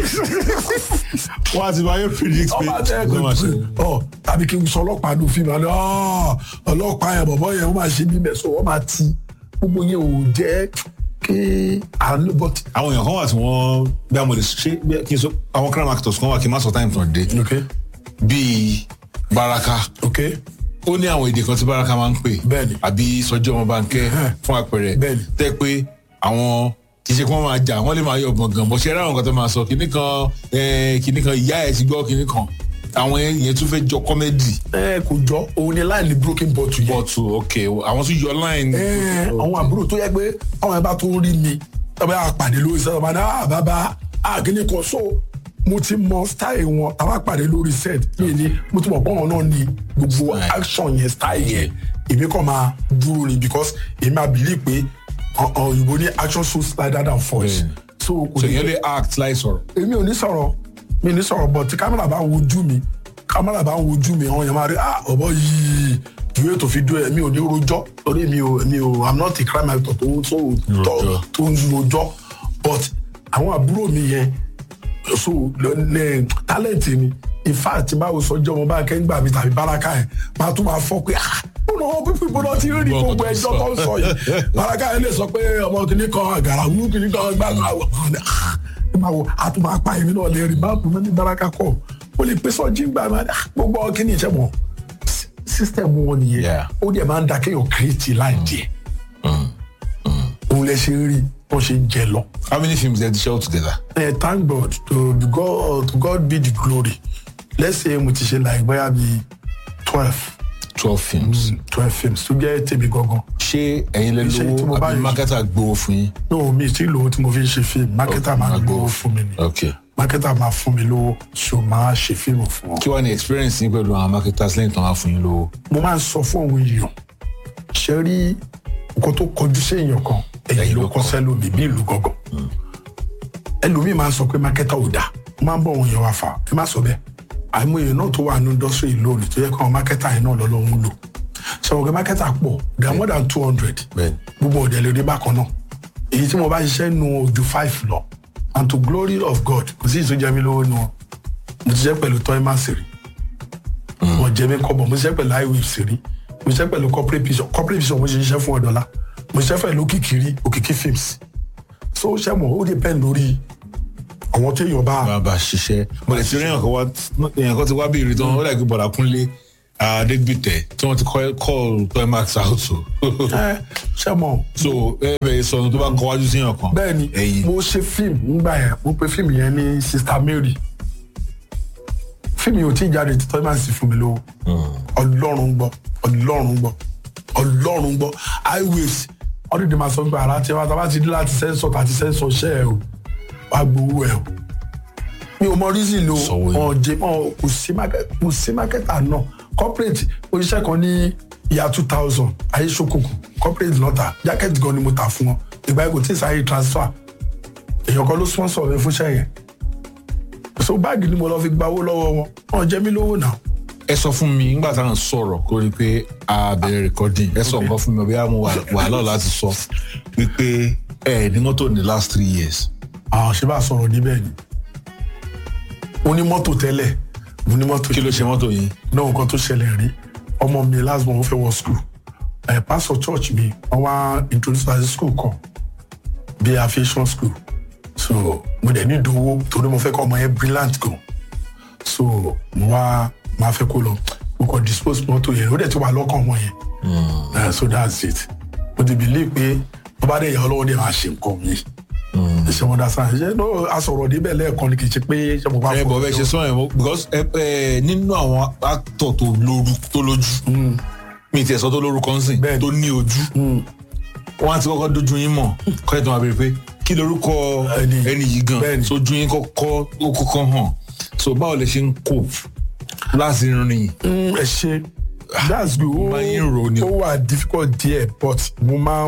Speaker 3: wáyé predict pé
Speaker 4: tàbí kí n sọ ọlọ́pàá ló fi máa ní ọlọ́pàá yẹn bọ̀bọ̀ yẹn wọ́n máa ṣe bíbẹ̀ so wọ́n máa ti gbogbo yẹn ò jẹ́ kí àánú bọ́ ti.
Speaker 3: àwọn èèyàn kan wà tí wọ́n bí a mọ̀ lè ṣe kí n sọ àwọn crime actors kan wà kí n má sọ time tàn dé bíi Baraka ó ní àwọn èdè kan tí Baraka máa ń pè àbí Sọjí ọmọ Bánkẹ́ fún àpẹẹrẹ tẹ́ pé àwọn kì í ṣe kí wọ́n máa jà wọ́n lè máa yọ gbọ̀ngàn bọ́ ṣe eré àwọn kan tó máa sọ kinní kan ìyá ẹ̀ ti gbọ́ kinní kan àwọn yẹn tún fẹ́ jọ kọ́mẹ́dì.
Speaker 4: kò jọ òun ni line broken bottle yẹn.
Speaker 3: bottle ok àwọn tún yọ line.
Speaker 4: àwọn àbúrò tó yẹ pé àwọn ẹ̀ bá tó rí mi tọ́ba yà pàdé lórí sẹ́wọ̀n bá ní bàbá kinní kan so mo ti mọ style wọn tàbá pàdé lórí set mi ni mo ti mọ pé wọn náà ní gbogbo action yẹn style yẹn èmi kàn máa dúró ni because èmi à believe pé òyìnbó ní action shows lighter than voice.
Speaker 3: so yẹn lè act láì sọ̀rọ̀.
Speaker 4: èmi ò ní sọ̀rọ̀ mi ní sọ̀rọ̀ but tí kámẹ́rà bá ń wojú mi àwọn èèyàn máa rí ọ̀bọ yìí ìwé tó fi dún ẹ̀ mi ò ní rojọ́ torí mi ò I'm not a crime actor tó ń rojọ́ but àwọn àbúrò mi yẹn so talent mi in fact báwo Sọjí ọmọ Bánkẹ́ ń gbà mí tàbí Baraka yẹn máa tún máa fọ́ pé ọ̀nà pípé gbọ́dọ̀ ti rí gbogbo ẹjọ́ tó ń sọ yìí Baraka yẹn lè sọ pé ọmọ kìíní kan àgàràwú kìíní kan gbàgbà àwọn àtúmọ̀ apá èmi náà lè rí máàpù mi ní Baraka kọ́ ó lè pé Sọjí gbà mí gbogbo kìíní ìṣẹ́ mọ́ system wọn nìyẹn ó dẹ̀ máa ń da kéèyàn create line díẹ̀ òun lè ṣe rí bó ṣe ń jẹ lọ.
Speaker 3: How many films did you show together?
Speaker 4: Thank God to God be the glory. Let's say mo ti ṣe like bóyá bí
Speaker 3: 12 films.
Speaker 4: 12 films tó jẹ́ tèmi gangan.
Speaker 3: Ṣé ẹ̀yin lè lówó àbí marketer gbowó fún yín?
Speaker 4: No, mi ti lówó tí mo fi ń ṣe fíìmù. Marketer máa gbowó fún mi ni.
Speaker 3: Okay.
Speaker 4: Marketer máa fún mi lówó so máa ṣe fíìmù fún wọn.
Speaker 3: Kí wàá ní experience yín pẹ̀lú àwọn marketers lẹ́yìn tó máa fún yín lówó?
Speaker 4: Mo máa ń sọ fún àwọn èèyàn ṣe rí nǹkan tó kọjú sí èèyàn kan ẹ̀yìn ló kọ́ sẹ́lómi bí ìlú gangan. Ẹlòmíì máa ń sọ pé marketer ò dáa. Mo máa ń bọ̀ òun yẹn wá fà ẹ má sọ bẹ́ẹ̀. Àìmọ̀ èèyàn náà tó wà ní industry lónìí tó yẹ kí àwọn marketer yẹn náà lọ́lọ́run lò. Ṣé àwọn marketer pọ̀ they are more than 200. Gbogbo ọ̀dẹ̀ lè rí bákan náà. Èyí tí mo bá ṣiṣẹ́ nu ojú 5 lọ. And to glory of God kò sí ìtújẹ́ mi lówó nu wọn. Mo ti ṣiṣẹ́ pẹ̀lú Toyman Siri. Mo jẹ́ mi kọ́bọ̀ mo ṣiṣẹ́ pẹ̀lú Highwave Siri. Mo ṣiṣẹ́ pẹ̀lú Corporate Vision mo ṣiṣẹ́ fún Ọ̀dọ́lá. Mo ṣiṣẹ́ pẹ̀lú Òkìkí Films. So ṣẹ́ mo ó depend lórí àwọn tí èèyàn
Speaker 3: bá ṣiṣẹ́. Mo lè ti rí èèyàn kan ti wá bí ìrìtàn ó dàgbé bọ̀dà Kúnlé Adégbìtẹ̀ tí wọ́n ti call Toyman out o.
Speaker 4: Ṣé mo.
Speaker 3: So bẹ́ẹ̀ sọ̀rọ̀ tó bá kọ wájú sí èèyàn kan.
Speaker 4: Bẹ́ẹ̀ni mo ṣe fíìmù nígbà yẹn mo pe fíìmù yẹn ní Sister Mary. Fíìmù yìí ò tí ì jáde tí Toyman sì fún mi lówó. Ọlọ́run gbọ́ Highwaves ọdún ìdí máa sọ pé ara tí wọ́n ti dé láti sẹ́ńsọ̀ àti sẹ́ńsọ̀ ṣẹ́ ẹ̀ o wá gbowó ẹ̀ o. Mi ò mọ reason lo ọ̀jẹ̀ kò sí marketer náà corporate oníṣẹ́ kan ní ìyá 2000 ayé ṣókùnkùn corporate lọ́tà jacket gan ni mo tà fún wọn ìgbà yẹn kò tí ì sáyé transfer èèyàn kan ló sponsor mi fúnṣẹ́ yẹn so báàgì ni mo lọ fi gba owó lọ́wọ́ wọn wọn jẹ mí lówó náà.
Speaker 3: Ẹ sọ fún mi nígbà táwọn sọ̀rọ̀ kó rí pé a bẹ̀rẹ̀ recording ẹ sọ nǹkan fún mi bí mo wà lọ́ọ̀ láti sọ wípé ẹ ní mọ́tò ní last 3 years.
Speaker 4: Ṣé bá sọ̀rọ̀ níbẹ̀ ni mo ní mọ́tò tẹ́lẹ̀ mo ní mọ́tò.
Speaker 3: Kí ló ṣe mọ́tò yìí?
Speaker 4: Náà nǹkan tó ṣẹlẹ̀ rí ọmọ mi last born ó fẹ́ wọ school pastor church mi wọ́n wá introduce us school kan bí aviation school so mo dẹ̀ ní ìdánwò torí mo fẹ́ kọ́ ọmọ yẹn brilliant gan so mo wá máa fẹ́ kó lọ mo kàn dispose mọ́tò yẹn ó dẹ̀ ti wà lọ́kàn ọmọ yẹn so that's it mo ti believe pé tó bá dẹ̀ yà ọlọ́wọ́ dẹ̀ máa ṣe nǹkan mi ṣe wọn dasán ṣe no asọ̀rọ̀ níbẹ̀ lẹ́ẹ̀kan ni kì í ṣe pé ṣe mo bá fọ.
Speaker 3: Bọ̀ bẹ́ẹ̀ ṣe sọ yẹn because nínú àwọn actor tó lójú mi ti ẹ̀ sọ tó lórúkọ ń sìn tó ní ojú wọ́n á ti kọ́kọ́ dojú yín mọ̀ kọ́ ẹ̀ tó máa bèrè pé kí lórúkọ ẹni yìí gan sójú yín kọ́kọ́ hàn so báwo lè ṣe ń cope láti rìn.
Speaker 4: Ẹ ṣe that's good ó wà difficult díẹ̀ but mo máa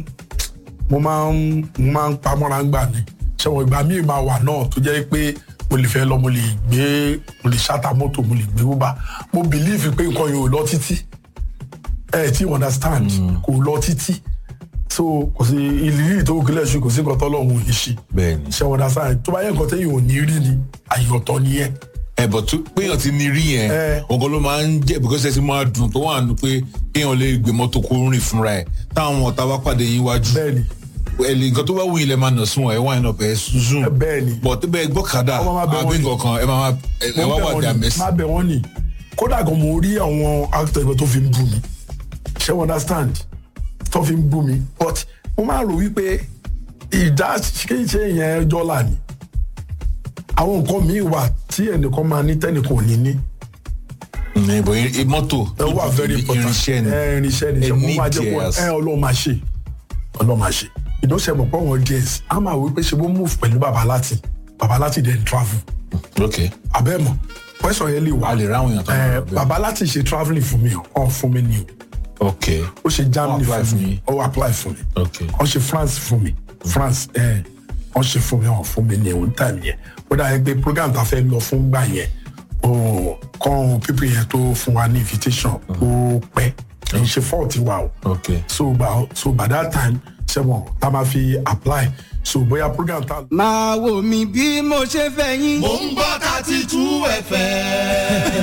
Speaker 4: ń pamọ́ra ń gbà ní ṣẹ́wọ̀n ìgbà míì máa wà náà tó jẹ́ pé mo lè fẹ́ lọ mo lè ṣáta mọ́tò mo lè gbé Uber mo believe pé nǹkan yẹn ò lọ títí tí understand kò lọ títí so kò sí ìrírí tó kílẹ̀ ṣu kò sí nǹkan tọ́lọ́run ò ní ṣe ṣẹ́wọ̀n understand tó bá yẹ nǹkan tẹ́yìn ò ní rí ni àyọ̀tọ̀ ni yẹn.
Speaker 3: Bọ̀ tó péyàn ti ní rí yẹn ọ̀gọ́ ló máa ń jẹ́ because ẹ ti máa dùn tó wà nù pé kéèyàn lè gbé mọ́tò kó rìn fúnra ẹ̀ táwọn ọ̀tá bá pàdé yín wájú.
Speaker 4: Bẹ́ẹ̀ni
Speaker 3: ẹ̀lì nǹkan tó bá wù yín lẹ́ máa nà sún ẹ̀ wáyé náà bẹ̀ zoom.
Speaker 4: Bẹ́ẹ̀ni
Speaker 3: bọ̀ tó bẹ́ẹ̀ gbọ́kadà àbí nǹkan kan ẹ wá wà dà mẹ́sì.
Speaker 4: má bẹ̀ wọ́n ni kódà gan mo rí àwọn actor ìgbà tó fi ń bú mi ṣé wọ́n understand tó fi ń bú mi but mo máa rò wípé ìdá ṣe yẹn jọ́là ni àwọn nǹkan míì wà tí ẹnìkan máa ní tẹ́nìkan ò ní ní.
Speaker 3: ìbò mọ́tò
Speaker 4: wà very important irinṣẹ́ ni ṣe máa jẹ́ kó Ọlọ́run máa ṣe ìdánṣẹ́ mọ̀ pọ̀ wọ́n díẹ̀ á máa wí pé ṣe bó move pẹ̀lú bàbá láti dẹ̀ travel. Abẹ́mọ̀ question yẹn lè wà.
Speaker 3: A lè ráwọn èèyàn tó ń bọ̀.
Speaker 4: Bàbá láti ṣe travelling fún mi ọ̀ fún mi ni o. Ó ṣe Germany fún mi ó apply fún mi. Ó ṣe France fún mi France wọ́n ṣe fún mi wọ́n fún mi ní ẹ̀wọ̀n time yẹn ó dà yẹn pé program ta fẹ́ lọ fún gbà yẹn kọ́ pípé yẹn tó fún wa ní invitation ó pẹ́ kì í ṣe fault wa o so by that time ṣẹ́wọ̀n tá a máa fi apply so bóyá program ta.
Speaker 5: máa wò mí bí mo ṣe fẹ́ yín.
Speaker 1: mo ń gbọ́ 32 FM.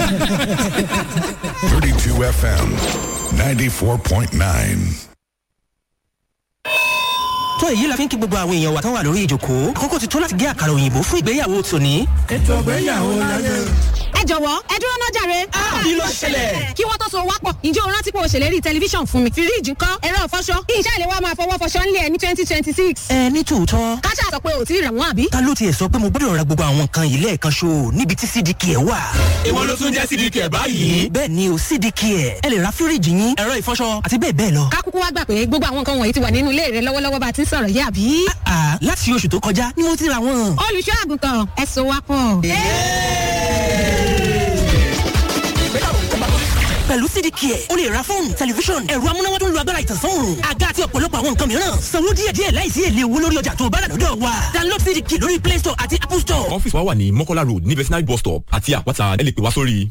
Speaker 1: 32 FM 94.9.
Speaker 6: tó èyí la fi ń kí gbogbo àwọn èèyàn wa tán wà lórí ìjókòó àkókò ti tó láti gé àkàrà òyìnbó fún ìgbéyàwó tòní.
Speaker 7: ètò ìgbéyàwó láyé. jọ̀wọ́ ẹ dúró náà jàre.
Speaker 6: kí ló ṣẹlẹ̀?
Speaker 7: kí wọ́n tó so wápọ̀ ǹjẹ́ o rántí pé o ṣèlérí tẹlifíṣàn fún mi fíríìjì ńkọ́ ẹ̀rọ ìfọṣọ iṣẹ́ ìléwọ́ máa fọwọ́ fọṣọ ńlẹ̀ ní 2026.
Speaker 6: ní tòótọ́.
Speaker 7: káṣá sọ pé ò tí ì rà wọ́n àbí.
Speaker 6: ta ló tiẹ̀ sọ pé mo gbọ́dọ̀ ra gbogbo àwọn nǹkan yìí lẹ́ẹ̀kan ṣo níbi tí cdk ẹ̀ wà.
Speaker 1: ìwọ ló tún jẹ́ sídìí kẹ̀ báyìí.
Speaker 6: bẹ́ẹ̀ ni o cdk ẹ̀ ẹ lè ra fíríìjì yín ẹ̀rọ ìfọṣọ àti bẹ́ẹ̀ bẹ́ẹ̀ lọ.
Speaker 7: kákúkú wá gbà pé gbogbo àwọn nǹkan wọ̀nyí ti wà nínú ilé rẹ lọ́wọ́lọ́wọ́ bá a ti ń sọ̀rọ̀ yìí àbí.
Speaker 6: láti oṣù tó kọjá ni mo ti ra wọn.
Speaker 7: olùṣọ́ àgùntàn ẹ so wápọ̀.
Speaker 6: pẹ̀lú cdk ẹ̀ o lè ra fóònù tẹlifíṣọ̀n ẹ̀rọ amúnáwá tó ń lo agbára ìtànsán-òòrùn àga àti ọ̀pọ̀lọpọ̀ àwọn nǹkan mìíràn sanwó díẹ̀díẹ̀ láìsí èlé owó lórí ọjà tó bá rà lọ́dọ̀ wa download cdk lórí play store àti apple store.
Speaker 8: ọ́fíìsì wa wà ní mọ́kọ́lá road ní vetinary bus stop àti àpáta ẹ lè pè wá sórí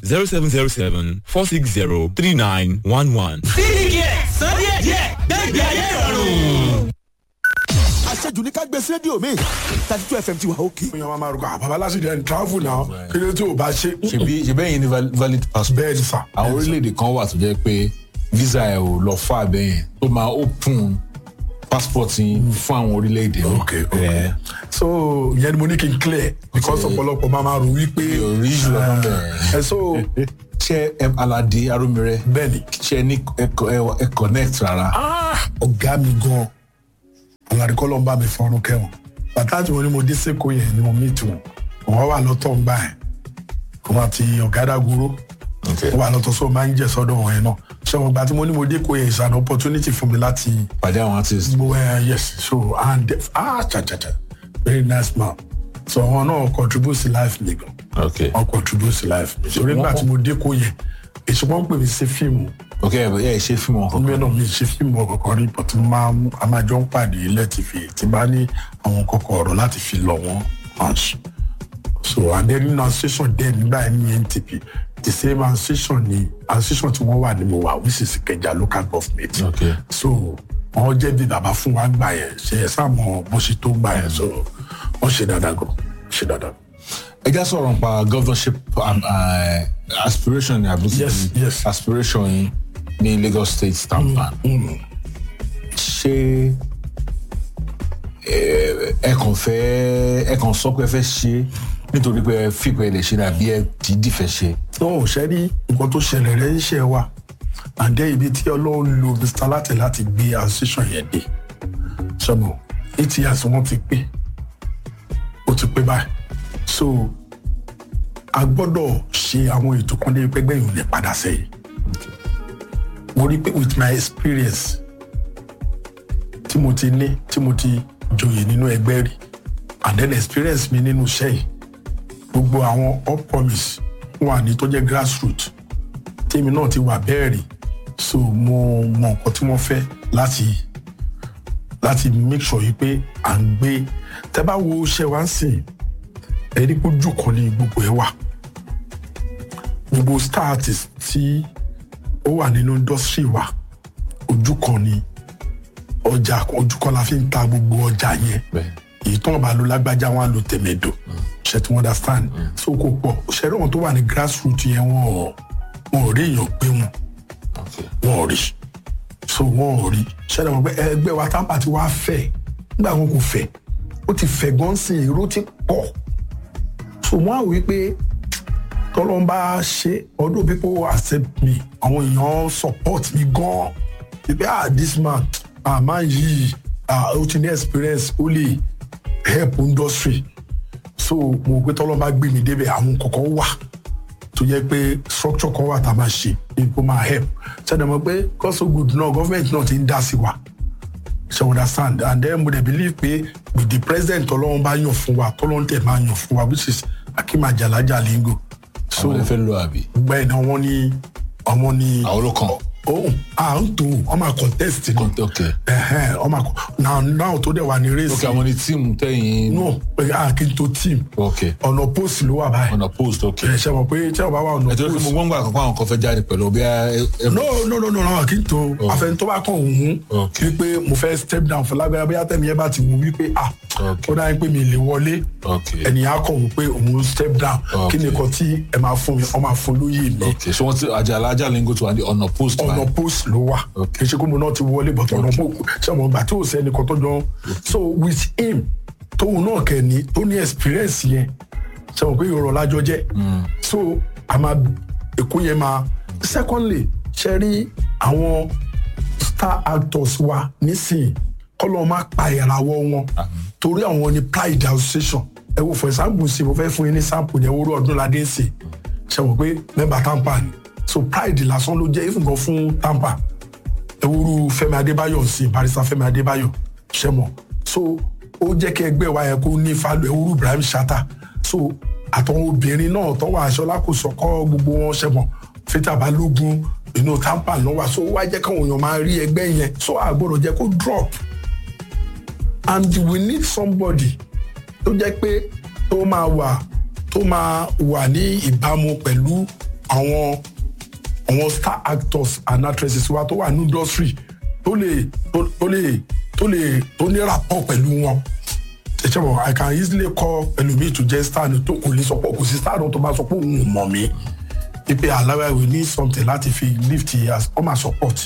Speaker 8: 0707-460-3911.
Speaker 6: cdk san díẹ̀díẹ̀ gbẹ́gbẹ́ ayé ìrọ̀rùn.
Speaker 1: àṣejù ní ká gbé sí rédíò mi 32 FM ti wà òkè.
Speaker 4: èèyàn máa rúkọ bàbá lásìkò ẹni travel náà kí ló tó o bá ṣe.
Speaker 3: ṣebí ẹ̀yin ní valid passport.
Speaker 4: bẹ́ẹ̀ ni sà.
Speaker 3: àwọn orílẹ̀-èdè kan wà tó jẹ́ pé visa ẹ̀ ò lọ fún abẹ́yẹn tó máa open passport yín fún àwọn orílẹ̀-èdè náà.
Speaker 4: okay. so yẹn ni mo ní kí n clear because ọ̀pọ̀lọpọ̀ máa rò wípé.
Speaker 3: oríṣiríṣi lọ́nà bẹ̀rẹ̀.
Speaker 4: so
Speaker 3: ṣé aládé arómirẹ.
Speaker 4: bẹ́ẹ̀ni.
Speaker 3: ṣé ní ẹ connect rárá.
Speaker 4: ọ̀gá mi gan-an àwọn àdìkọ́ ló ń bá mi fọ́nrún kẹ́wọ̀n bàtà tí wọ́n ní mo dé sẹ́kọ̀ọ́ yẹn ni mo meet wọn wọ́n wà lọ́tọ̀ ń gbà ẹ̀ wọ́n àti ọ̀gádàgúró wọ́n wà lọ́tọ̀ sọ máa ń jẹ́ sọ́dọ̀ wọn yẹn náà ṣé wọn gbà tí mo ní mo dé kó yẹn is an opportunity fún mi láti.
Speaker 3: pàdé àwọn artist.
Speaker 4: yes so and very nice man so wọn náà contribute sí life mi gan. wọn contribute sí life mi so nígbà tí mo dé kó yẹn èso wọn pè mí sí fíìmù.
Speaker 3: ok ẹ ṣe fíìmù ọkọ.
Speaker 4: mi náà mi ṣe fíìmù ọkọ rí but a máa jọ ń pàdé lẹ́tìfì tí bá ní àwọn kọ̀kọ̀ ọ̀rọ̀ láti fi lọ wọ́n hansh so and then nínú association dẹ́ nígbà ní NTP the same association tí wọ́n wà ní mo wà which is Ìkẹjà local government.
Speaker 3: Okay.
Speaker 4: so wọ́n jẹ́ bí bàbá fún wa gbà yẹn ṣe ẹ̀ sáàmù bó ṣe tó gbà yẹn so wọ́n ṣe dáadáa gan ṣe dáadáa.
Speaker 3: ẹ já sọ̀rọ̀ nípa governorship aspiration ni àbí
Speaker 4: yes
Speaker 3: aspiration yín ní Lagos State stamp ban. ṣé ẹ kàn sọ pé ẹ fẹ́ ṣe nítorí pé ẹ fìpẹ́ lè ṣe àbí ẹ dìídì fẹ́ ṣe.
Speaker 4: ó ṣe rí nǹkan tó ṣẹlẹ̀ rẹ̀ ń ṣe wa àdé ibi tí Ọlọ́run lo Mr. láti gbé association yẹn dé ṣọ́nà 8 years wọ́n ti pé ó ti pé báyìí so a gbọ́dọ̀ ṣe àwọn ètò kan dé pẹ́gbẹ́ yìí ò lè padà sẹ́yìn mo rí pé with my experience tí mo ti joyè nínú ẹgbẹ́ rí and then experience mi nínú iṣẹ́ yìí gbogbo àwọn up-promise wà ní tó jẹ́ grassroots tèmi náà ti wà bẹ́ẹ̀ rí so mo mọ nǹkan tí wọ́n fẹ́ láti make sure yìí pé à ń gbé tẹ́ bá wo iṣẹ́ wa ń sìn ẹni pé ojú kan ní gbogbo ẹ̀ wà gbogbo star artist tí ó wà nínú industry wa ojú kan ní ọjà ojú kan la fi ń ta gbogbo ọjà yẹn èyí tó wọn bá lo lágbájá wọn á lo tẹ̀mẹ̀dò ṣe tí wọ́n understand so kò pọ̀ ṣẹ́rẹ́ wọn tó wà ní grassroots yẹn wọn ò rí èèyàn gbé wọn ò rí so wọn ò rí ṣẹ́rẹ́ wọn pé ẹgbẹ́ wa tábà tí wàá fẹ̀ nígbà wọn kò fẹ̀ ó ti fẹ̀ gan sí èrò ti pọ̀ so wọn á wí pé tọ́lọ́n bá ṣe ọdún people accept me àwọn èèyàn support me gan pé this man man yìí ó ti ní experience ó lè help industry so mo pé tọ́lọ́n bá gbé mi débẹ̀ àwọn kọ̀ọ̀kan wà tó yẹ pé structure kan wà tá a máa ṣe ní kó máa help ṣẹ́ni mo pé God so good náà government náà ti ń dá sí wa ṣe understand and then mo dey believe pé with the president tọ́lọ́n bá yàn fún wa tọ́lọ́n tẹ̀ máa yàn fún wa which is Akim Ajala Jalingo
Speaker 3: so àwọn ẹlẹ́fẹ́ lọ àbí.
Speaker 4: bẹ́ẹ̀ ni wọ́n ní
Speaker 3: àwọn olókan.
Speaker 4: à ń tó ọmọ contest ni ọmọ náà tó dẹ̀ wà ní race.
Speaker 3: ok àwọn ní tíìmù tẹ̀yìn.
Speaker 4: no kí n tó team.
Speaker 3: ok
Speaker 4: ọ̀nà post ló wà báyìí.
Speaker 3: ọ̀nà post ok.
Speaker 4: ṣe mọ̀ pé tí wọ́n bá wà ọ̀nà post.
Speaker 3: ẹ̀tọ́ mo gbọ́n gbà kankan àwọn kan fẹ́ jáde pẹ̀lú bí i.
Speaker 4: no kí n tó àfẹn tó bá kàn òun wípé mo fẹ́ step down fún lágbára bí atẹ́mi yẹn bá ti wù wípé ó dáa pé mi lè wọlé ẹnìyàn kàn wù pé òun step down kí ni nǹkan tí ẹ máa fún mi ọ máa fún lóyè mi.
Speaker 3: ok ṣé wọ́n ti Ajala Jalingo tó wà ní ọ̀nà post.
Speaker 4: ọ̀nà post ló wà kì í ṣe kó mo náà ti wọlé bọ̀tọ̀ ọ̀nà post ṣé mo gbà tí ò sẹ́ni kan tó jọ so with him tóun náà kẹ́ni tó ní experience yẹn ṣé mo pé ìrọ̀ lájọ jẹ́ so èkó yẹn máa. Secondly ṣe rí àwọn star actors wa nísìnyí kọ́lọ́ máa pa ìràwọ̀ wọn torí àwọn ni pride association ẹ wo for example sí mo fẹ́ fún yín ní sample ní ewúro Ọdúnládé ń sè ṣe wọ́n pé mẹ́mbà Tampa ni so pride lásán ló jẹ́ ìfúngàn fún Tampa ewúro Fẹ́mi Adébáyọ̀ sí barrister Fẹ́mi Adébáyọ̀ ṣe mọ̀ so ó jẹ́ kí ẹgbẹ́ wa yẹ kó ní falẹ̀ ewúro Ibrahim Shatta so àtọ̀wọn obìnrin náà tọ́wọ́ aṣọ lákòósọ̀kọ́ gbogbo wọn ṣe mọ̀ Faith Balógun inú Tampa náà wà so wá jẹ́ káwọn èèyàn máa rí ẹgbẹ́ yẹn so àgbọ̀dọ̀ jẹ́ kó drop and we need somebody tó jẹ́ pé tó máa wà ní ìbámu pẹ̀lú àwọn star actors and actresses wa tó wà ní industry tó ní rapport pẹ̀lú wọn ṣẹ̀ṣẹ̀ I can easily call ẹlòmíì tó jẹ́ star ni tó kò lè sọ pé kò sí star náà tó máa sọ pé òun ò mọ̀ mí ipe alawa we need something láti fi lift as come and support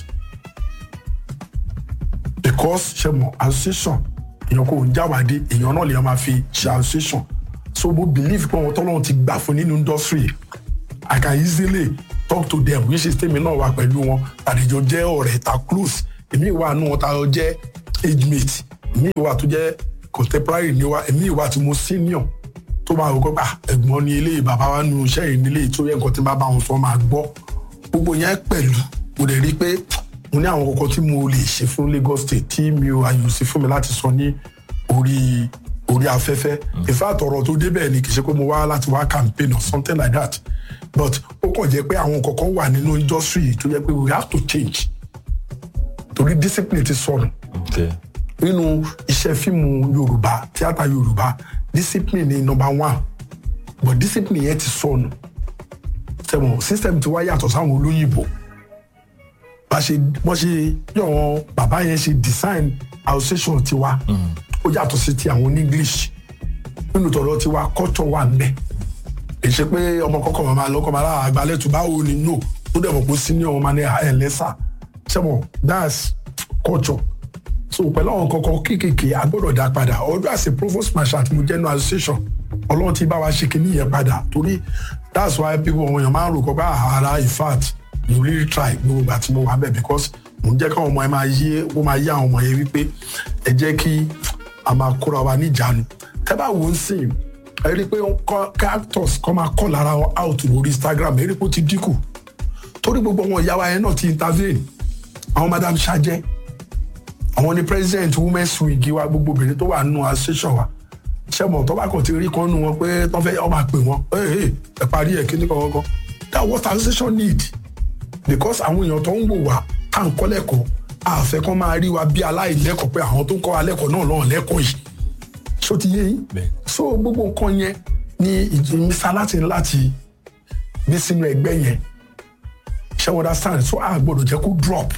Speaker 4: because ṣe mọ̀ association èèyàn kò ń jáwádé èèyàn náà lè máa fi ṣe association so mo believe pé àwọn tọ́lọ́run ti gbà fún nínú industry I can easily talk to them which is tèmi náà wà pẹ̀lú wọn àdìjọ jẹ́ ọ̀rẹ́ ta close èmi ìwà àánú wọn ta jẹ́ age mate èmi ìwà tó jẹ́ contemporary ni wa èmi ìwà tí mo senior tó máa wò kọ́pà ẹ̀gbọ́n ní ilé bàbá wa nu iṣẹ́ yìí nílé tó yẹ nǹkan tí bá bá wọn sọ máa gbọ́ gbogbo yẹn pẹ̀lú mo lè rí pé mo ní àwọn kọ̀ọ̀kan tí mo lè ṣe fún Lagos State tí mi ò àyò sí fún mi láti sọ ní orí afẹ́fẹ́ ìfẹ́ àtọ̀rọ̀ tó débẹ̀ ni kì í ṣe pé mo wá láti wá campaign or something like that but ó kàn jẹ́ pé àwọn kọ̀ọ̀kan wà nínú industry tó jẹ́ pé we have to change torí discipline ti sọnù nínú iṣẹ́ fíìmù Yorùbá tíátà Yorùbá discipline ni number one but discipline yẹn ti sọnù sẹ́wọ̀n system ti wá yàtọ̀ sáwọn olóyìnbó wọ́n ṣe yọ̀wọ̀n bàbá yẹn ṣe design association tiwa ó yàtọ̀ sí ti àwọn English nínú tọ̀dọ̀ tiwa culture wà ńbẹ̀ èyí ṣe pé ọmọ kọ́kọ́ máa lọ́kọ́ máa lára àgbálẹ̀tù báwo ni no ó dẹ̀ mọ̀ pé senior wọn máa ní ẹ̀ lẹ́sà sẹ́wọ̀n that's culture so pẹ̀lú àwọn kọ̀ọ̀kan kéékèèké a gbọ́dọ̀ dá padà ọdún àṣẹ provost marshal àti mo jẹ́ nu association Ọlọ́run ti bá wa ṣe kìíní yẹn padà torí that's why people àwọn èèyàn máa ń rò kọ́ bá ara in fact you really try gbogbo ìgbà tí mo wà bẹ́ẹ̀ because mo ń jẹ́ káwọn ọmọ ẹ máa yé àwọn ọmọ yẹn wípé ẹ jẹ́ kí a máa kóra wa níjàánu tẹ́ bá wò ó sìn ẹ rí i pé characters kọ́ máa kọ́ lára wọn out lórí Instagram ẹ rí i pé ó ti dínkù torí gbogbo àwọn ìyá wa yẹn náà ti intervene àwọn madam Sajẹ àwọn ni president women's wing wa gbogbo obìnrin tó wà nínú association wa ṣẹ́mọ̀ tó bá kàn ti rí kan nù wọn pé tó fẹ́ ọ máa pè wọ́n ẹ parí ẹ̀ kíní kankan that what association need because àwọn èèyàn tó ń wò wá tá à ń kọ́ lẹ́kọ̀ọ́ àfẹ́ kan máa rí wa bí aláìlẹ́kọ̀ọ́ pé àwọn tó ń kọ́ wa lẹ́kọ̀ọ́ náà lọ́wọ́ lẹ́kọ̀ọ́ yìí ṣó ti yé yín so gbogbo nǹkan yẹn ni ìjìnlẹ̀ láti bí sínú ẹgbẹ́ yẹn ṣé wọ́n understand so a gbọ́dọ̀ jẹ́ kó drop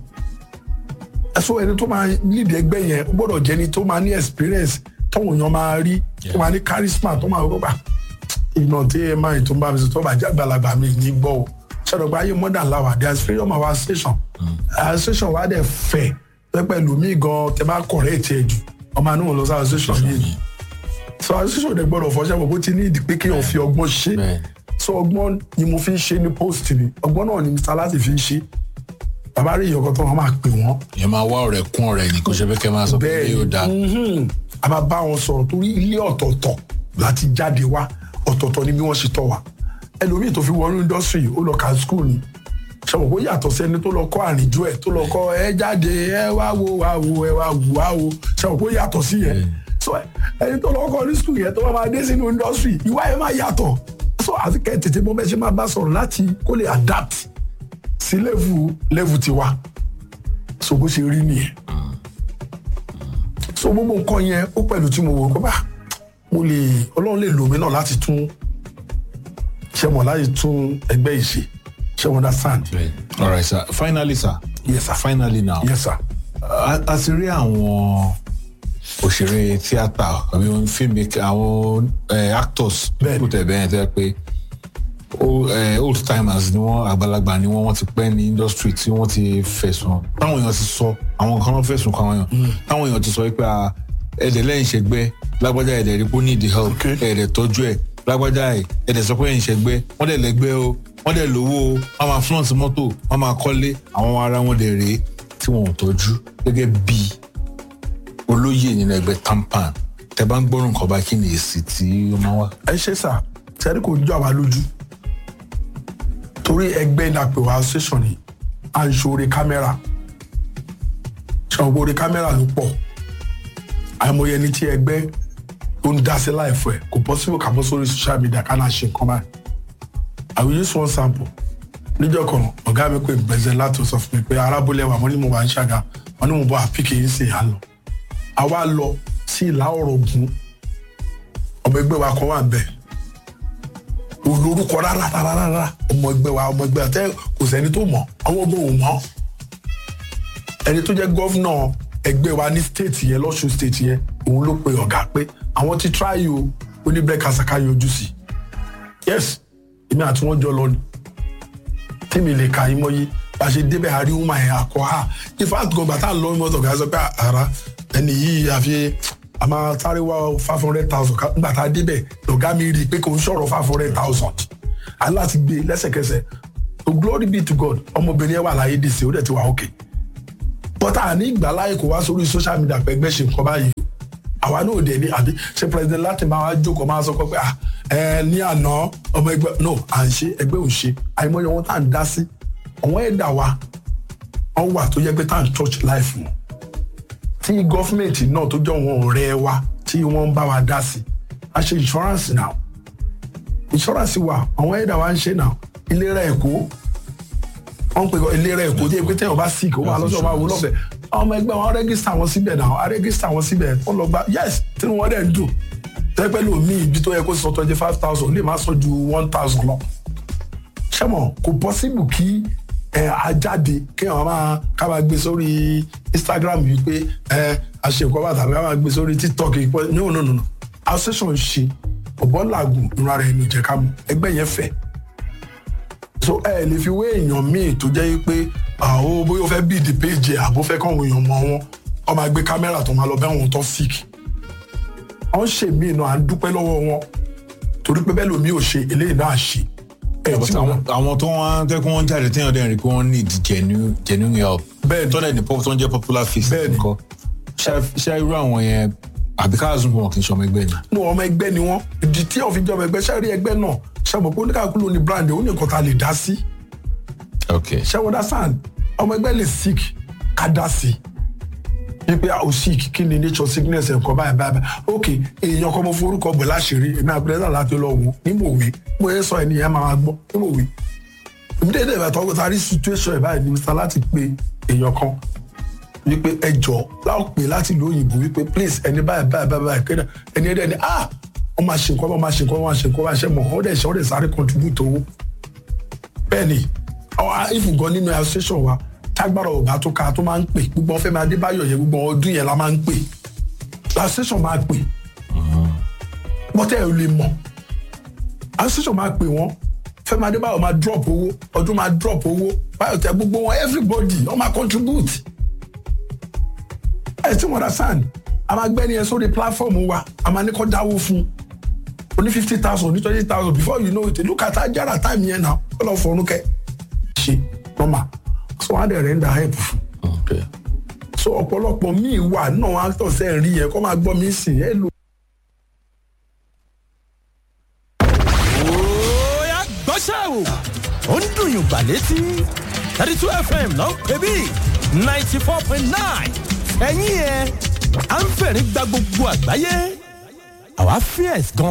Speaker 4: so ẹni tó máa lead ẹgbẹ́ yẹn ó gbọ́dọ̀ jẹ́ ni tó máa ní experience táwọn èèyàn máa rí tó máa ní charisma tó máa rọ́bà ìnà tí ẹ máa tó ń bá mi sọ tó bá jẹ́ àgbàlagbà mi ní gbọ́ o ṣàdọ̀gba ayé modern lawa there is freedom of association association wa dẹ̀ fẹ̀ pẹ́pẹ́ lómi gan tẹ bá correct ẹ̀ jù ọmọ náà lọ sí association yìí so association dẹ̀ gbọ́dọ̀ fọṣẹ́ mọ̀ bó ti ní ìdí pé kéèyàn fi ọgbọ́n ṣe so ọgbọ́n ni mo fi ń ṣe ní post ni ọgbọ́n náà ni Mr. láti fi ń ṣe bàbá rí ìyọkọ tó wọn máa pè wọn.
Speaker 3: ìyẹn máa wá ọ̀rẹ́ kún ọ̀rẹ́ ní kò ṣe fẹ́ kẹ́ máa sọ pé yóò dáa.
Speaker 4: a máa bá wọn sọ̀rọ̀ torí ilé ọ̀tọ̀ọ̀tọ̀ láti jáde wá ọ̀tọ̀ọ̀tọ̀ ni bí wọ́n ṣe tọ́ wa ẹlòmíì tó fi wọnú industry ó lọ ka school ni ṣàwọn kó yàtọ̀ sẹ́ni tó lọ kọ́ àrìnjú ẹ̀ tó lọ kọ́ ẹ jáde ẹ wá wo ẹ wá wò ṣàwọn kó yàtọ̀ sí yẹn so ẹni tó lọ kọ́ ní school yẹn tó bá máa dé sínú industry ìwà ẹ máa yàtọ̀ so àti kẹ́ tètè bọ́ bẹ́ẹ̀ ṣe máa bá sọ̀rọ̀ láti kó lè adapt sí level tiwa so bó ṣe rí nìyẹn so gbogbo nǹkan yẹn ó pẹ̀lú tí mo wò kó bá mo lè Ọlọ́run lè lò mí náà láti tún ṣẹ́mọ̀ láti tún ẹgbẹ́ ìṣe ṣẹ́mọ̀ understand.
Speaker 3: All right sir finally sir.
Speaker 4: Yes sir.
Speaker 3: Finally now.
Speaker 4: Yes sir.
Speaker 3: A ti rí àwọn òṣèré tíátà àbí filmmaker àwọn actors kò tẹ̀ bẹ́ẹ̀ tẹ́ pé old timers ni wọ́n àgbàlagbà ni wọ́n ti pẹ́ ní industry tí wọ́n ti fẹ̀sùn táwọn èèyàn ti sọ àwọn kan náà fẹ̀sùn kan àwọn èèyàn táwọn èèyàn ti sọ pé ẹ̀dẹ̀ lẹ́yìn ṣẹgbẹ́ lágbájá ẹ̀dẹ̀ rí pé ó need help ẹ̀dẹ̀ tọ́jú ẹ̀ lágbájá ẹ̀ ẹ̀dẹ̀ sọ pé ẹ̀ ń ṣẹgbẹ́ wọ́n dẹ̀ lẹ́gbẹ́ o wọ́n dẹ̀ lówó o wọ́n máa flaunt mọ́tò wọ́n máa kọ́lé àwọn ará wọn dẹ̀ rèé tí wọn ò tọ́jú gẹ́gẹ́ bí olóyè nínú ẹgbẹ́ tampan tẹ bá ń gbọ́rùn nǹkan bá kí ni èsì tí ó máa wá.
Speaker 4: ẹ ṣe sà sẹ́ni kò jọ àwa lójú torí ẹgbẹ́ náà pè wá association ni à ń ṣoore kámẹ́rà ṣàǹgbóore kámẹ́rà ló pọ̀ àìmọye ẹni tí ẹgbẹ́ tó ń dá sí láìfọ ẹ̀ kò possible kà bọ́ sórí social media ká náà ṣe nǹkan báyìí. I will use one sample níjọ́ kan ọ̀gá mi pé bẹ̀zẹ̀ láti sọ fún mi pé arábólẹ̀ wà wọ́n ní mo wà ń ṣàgà wọ́n ní mo bọ́ àpíkì yìí sì yà lọ. àwa lọ sí ìlà ọ̀rọ̀ ògùn ọmọ ẹgbẹ́ wa kan wà bẹ́ẹ̀ olórúkọ rárá ọmọ ẹgbẹ́ àtẹ kò sẹ́ni tó mọ̀ àwọn ọgbọ́n ò mọ̀ ẹni tó jẹ́ gọ́fúnà ẹgbẹ́ wa ní state yẹn lọ́sùn state yẹn òun ló pe ọ̀gá pé àwọn ti try o oníbẹ̀ kàṣàkà yọjú sí yes èmi àti wọn jọ lọ ni tí mi lè ka yín mọ́ yí bá a ṣe débẹ̀ àrí ọmọ ẹ̀ akọ ha ìfáàtì kan gbàtà lọ mọ́tò ọ̀gá sọ pé ara ẹni yìí àfi a máa sáré wá 500,000 nígbà tá a débẹ̀ lọ̀gá mi rí i pé kò ń sọ̀rọ̀ 500,000 aláti gbé lẹ́sẹ̀kẹsẹ̀ to glory be to God ọmọbìnrin ẹ̀ wà láyé dìse ó dẹ̀ ti wà òkè bọ́tà àní ìgbà láyé kò wá sórí social media pẹ̀gbẹ́ ṣe nǹkan báyìí àwa náà dẹ̀ ní àbí ṣe president láti máa wá jókòó máa sọ pé ẹ ní àná ọmọ ẹgbẹ́ no à ń ṣe ẹgbẹ́ ò ṣe àìmọye wọn tá à ń dá sí àwọn ẹ̀dá wa wọ́n wà tó yẹ pé tá à ń touch life wọn tí gọ́fìmẹ̀ntì náà tó jọ wọn ọ̀rẹ́ wa tí wọ́n ń bá wa dá sí a ṣe insurance náà insurance wa àwọn ẹ̀dá wa ń ṣe náà ìlera Èkó wọ́n ń pè ìlera Èkó tí èpè tẹ́yọ̀ bá sick ó máa lọ́sọ̀ máa wò lọ́fẹ̀ẹ́ àwọn ọmọ ẹgbẹ́ wọn rẹ́gísítà wọn síbẹ̀ náà a rẹ́gísítà wọn síbẹ̀ wọ́n lọ gba yes tí wọ́n dẹ̀ ń dùn tẹ́pẹ́ lómi ibi tó yẹ kó sọ 25,000 lè má sọ ju 1,000 lọ ṣẹ́mọ̀ kò possible kí ajáde kí wọ́n máa ká máa gbé sórí Instagram yìí pé àṣekọ̀ bàtà ká máa gbé sórí TikTok yìí pé no association ṣe ọ̀bọ̀n làgùn ìrora rẹ̀ ní ìjẹ̀ká mu ẹgbẹ́ yẹn fẹ́ so ẹ lè fi wé èèyàn míì tó jẹ́ pé àwọn bóyá ó fẹ́ bí the page àbó fẹ́ kọ́ àwọn èèyàn mọ wọn ọ máa gbé kámẹ́rà tó máa lọ bẹ́ wọn tó sick wọ́n ṣe míì náà à ń dúpẹ́ lọ́wọ́ wọn torí pé bẹ́ẹ̀ lómi ò ṣe eléyìí náà ṣe.
Speaker 3: àwọn tó wọ́n tẹ́kun wọn jáde téèyàn dẹ́rìn pé wọ́n need genuine help bẹ́ẹ̀ tó dẹ̀ ní tó ń jẹ́ popular face nǹkan ṣe irú àwọn yẹn àbí káàzùn wọn kì í ṣe ọmọ ẹgbẹ́ ni.
Speaker 4: no ọmọ ẹgbẹ́ ni wọ́n ìdí tí wọ́n fi jẹ́ ọmọ ẹgbẹ́ ṣe rí ẹgbẹ́ náà ṣàmọ̀ pé oníkàkú ló ní brand ó ní nǹkan tá a lè dá sí. ṣé wọ́n dá sàn ọmọ ẹgbẹ́ lè sick ká dá sí wípé o sick kí ni nature sickness ẹ̀kọ́ báyìí ok èèyàn kan mo forúkọ bọ̀ láṣìírí èmi àpẹẹrẹ láti lọ wò ní mòwe mo yẹ sọ ẹni yẹn máa gbọ́ ní mòwe ìmúdéédé ìbàtọ́ ọgbọ́n tàrí situation ẹ̀ báyìí ní mr láti pe èèyàn kan wípé ẹjọ́ láò pè láti ìlú òyìnbó wípé please ẹni báyìí kéde ẹni ẹni wọ́n máa ṣe nǹkan wọ́n máa ṣe nǹkan wọ́n máa ṣe nǹkan wọ́n máa ṣe mọ̀ ọ́ dẹ̀ sáré contribute owó bẹ́ẹ̀ ni ìfùgàn nínú association wa tágbára ọ̀gá tó ká tó máa ń pè gbogbo ọ̀fẹ́ máa Adébáyọ̀ yẹn gbogbo ọdún yẹn la máa ń pè association máa pè bọ́tẹ́ ò lè mọ̀ association máa pè wọ́n Fẹ́mi Adébáyọ̀ máa drop owó ọdún máa drop owó báyọ̀ tẹ gbogbo wọn everybody wọ́n máa contribute ẹ̀ tí wọ́n dá sàn a máa gbẹ́ni ẹ sórí platform wa a máa ní kó dáwó fún oní 50,000 ní 20,000 before you know it look at Ajara time yẹn náà ó lọ fọ̀ọ́nù kẹ́ ṣe normal so wọ́n á dẹ̀ render help fún. so ọ̀pọ̀lọpọ̀ míì wà náà wọ́n á tọ̀ sẹ́ rí yẹn kó máa gbọ́ mí sìn ẹ́ lò.
Speaker 9: Oya gbọ́sẹ̀ o ó ń dùn yùn gbà létí 32 FM ló ń pè bí 94.9 ẹ̀yìn ẹ̀ à ń fẹ̀rí gba gbogbo àgbáyé àwa fierce gan.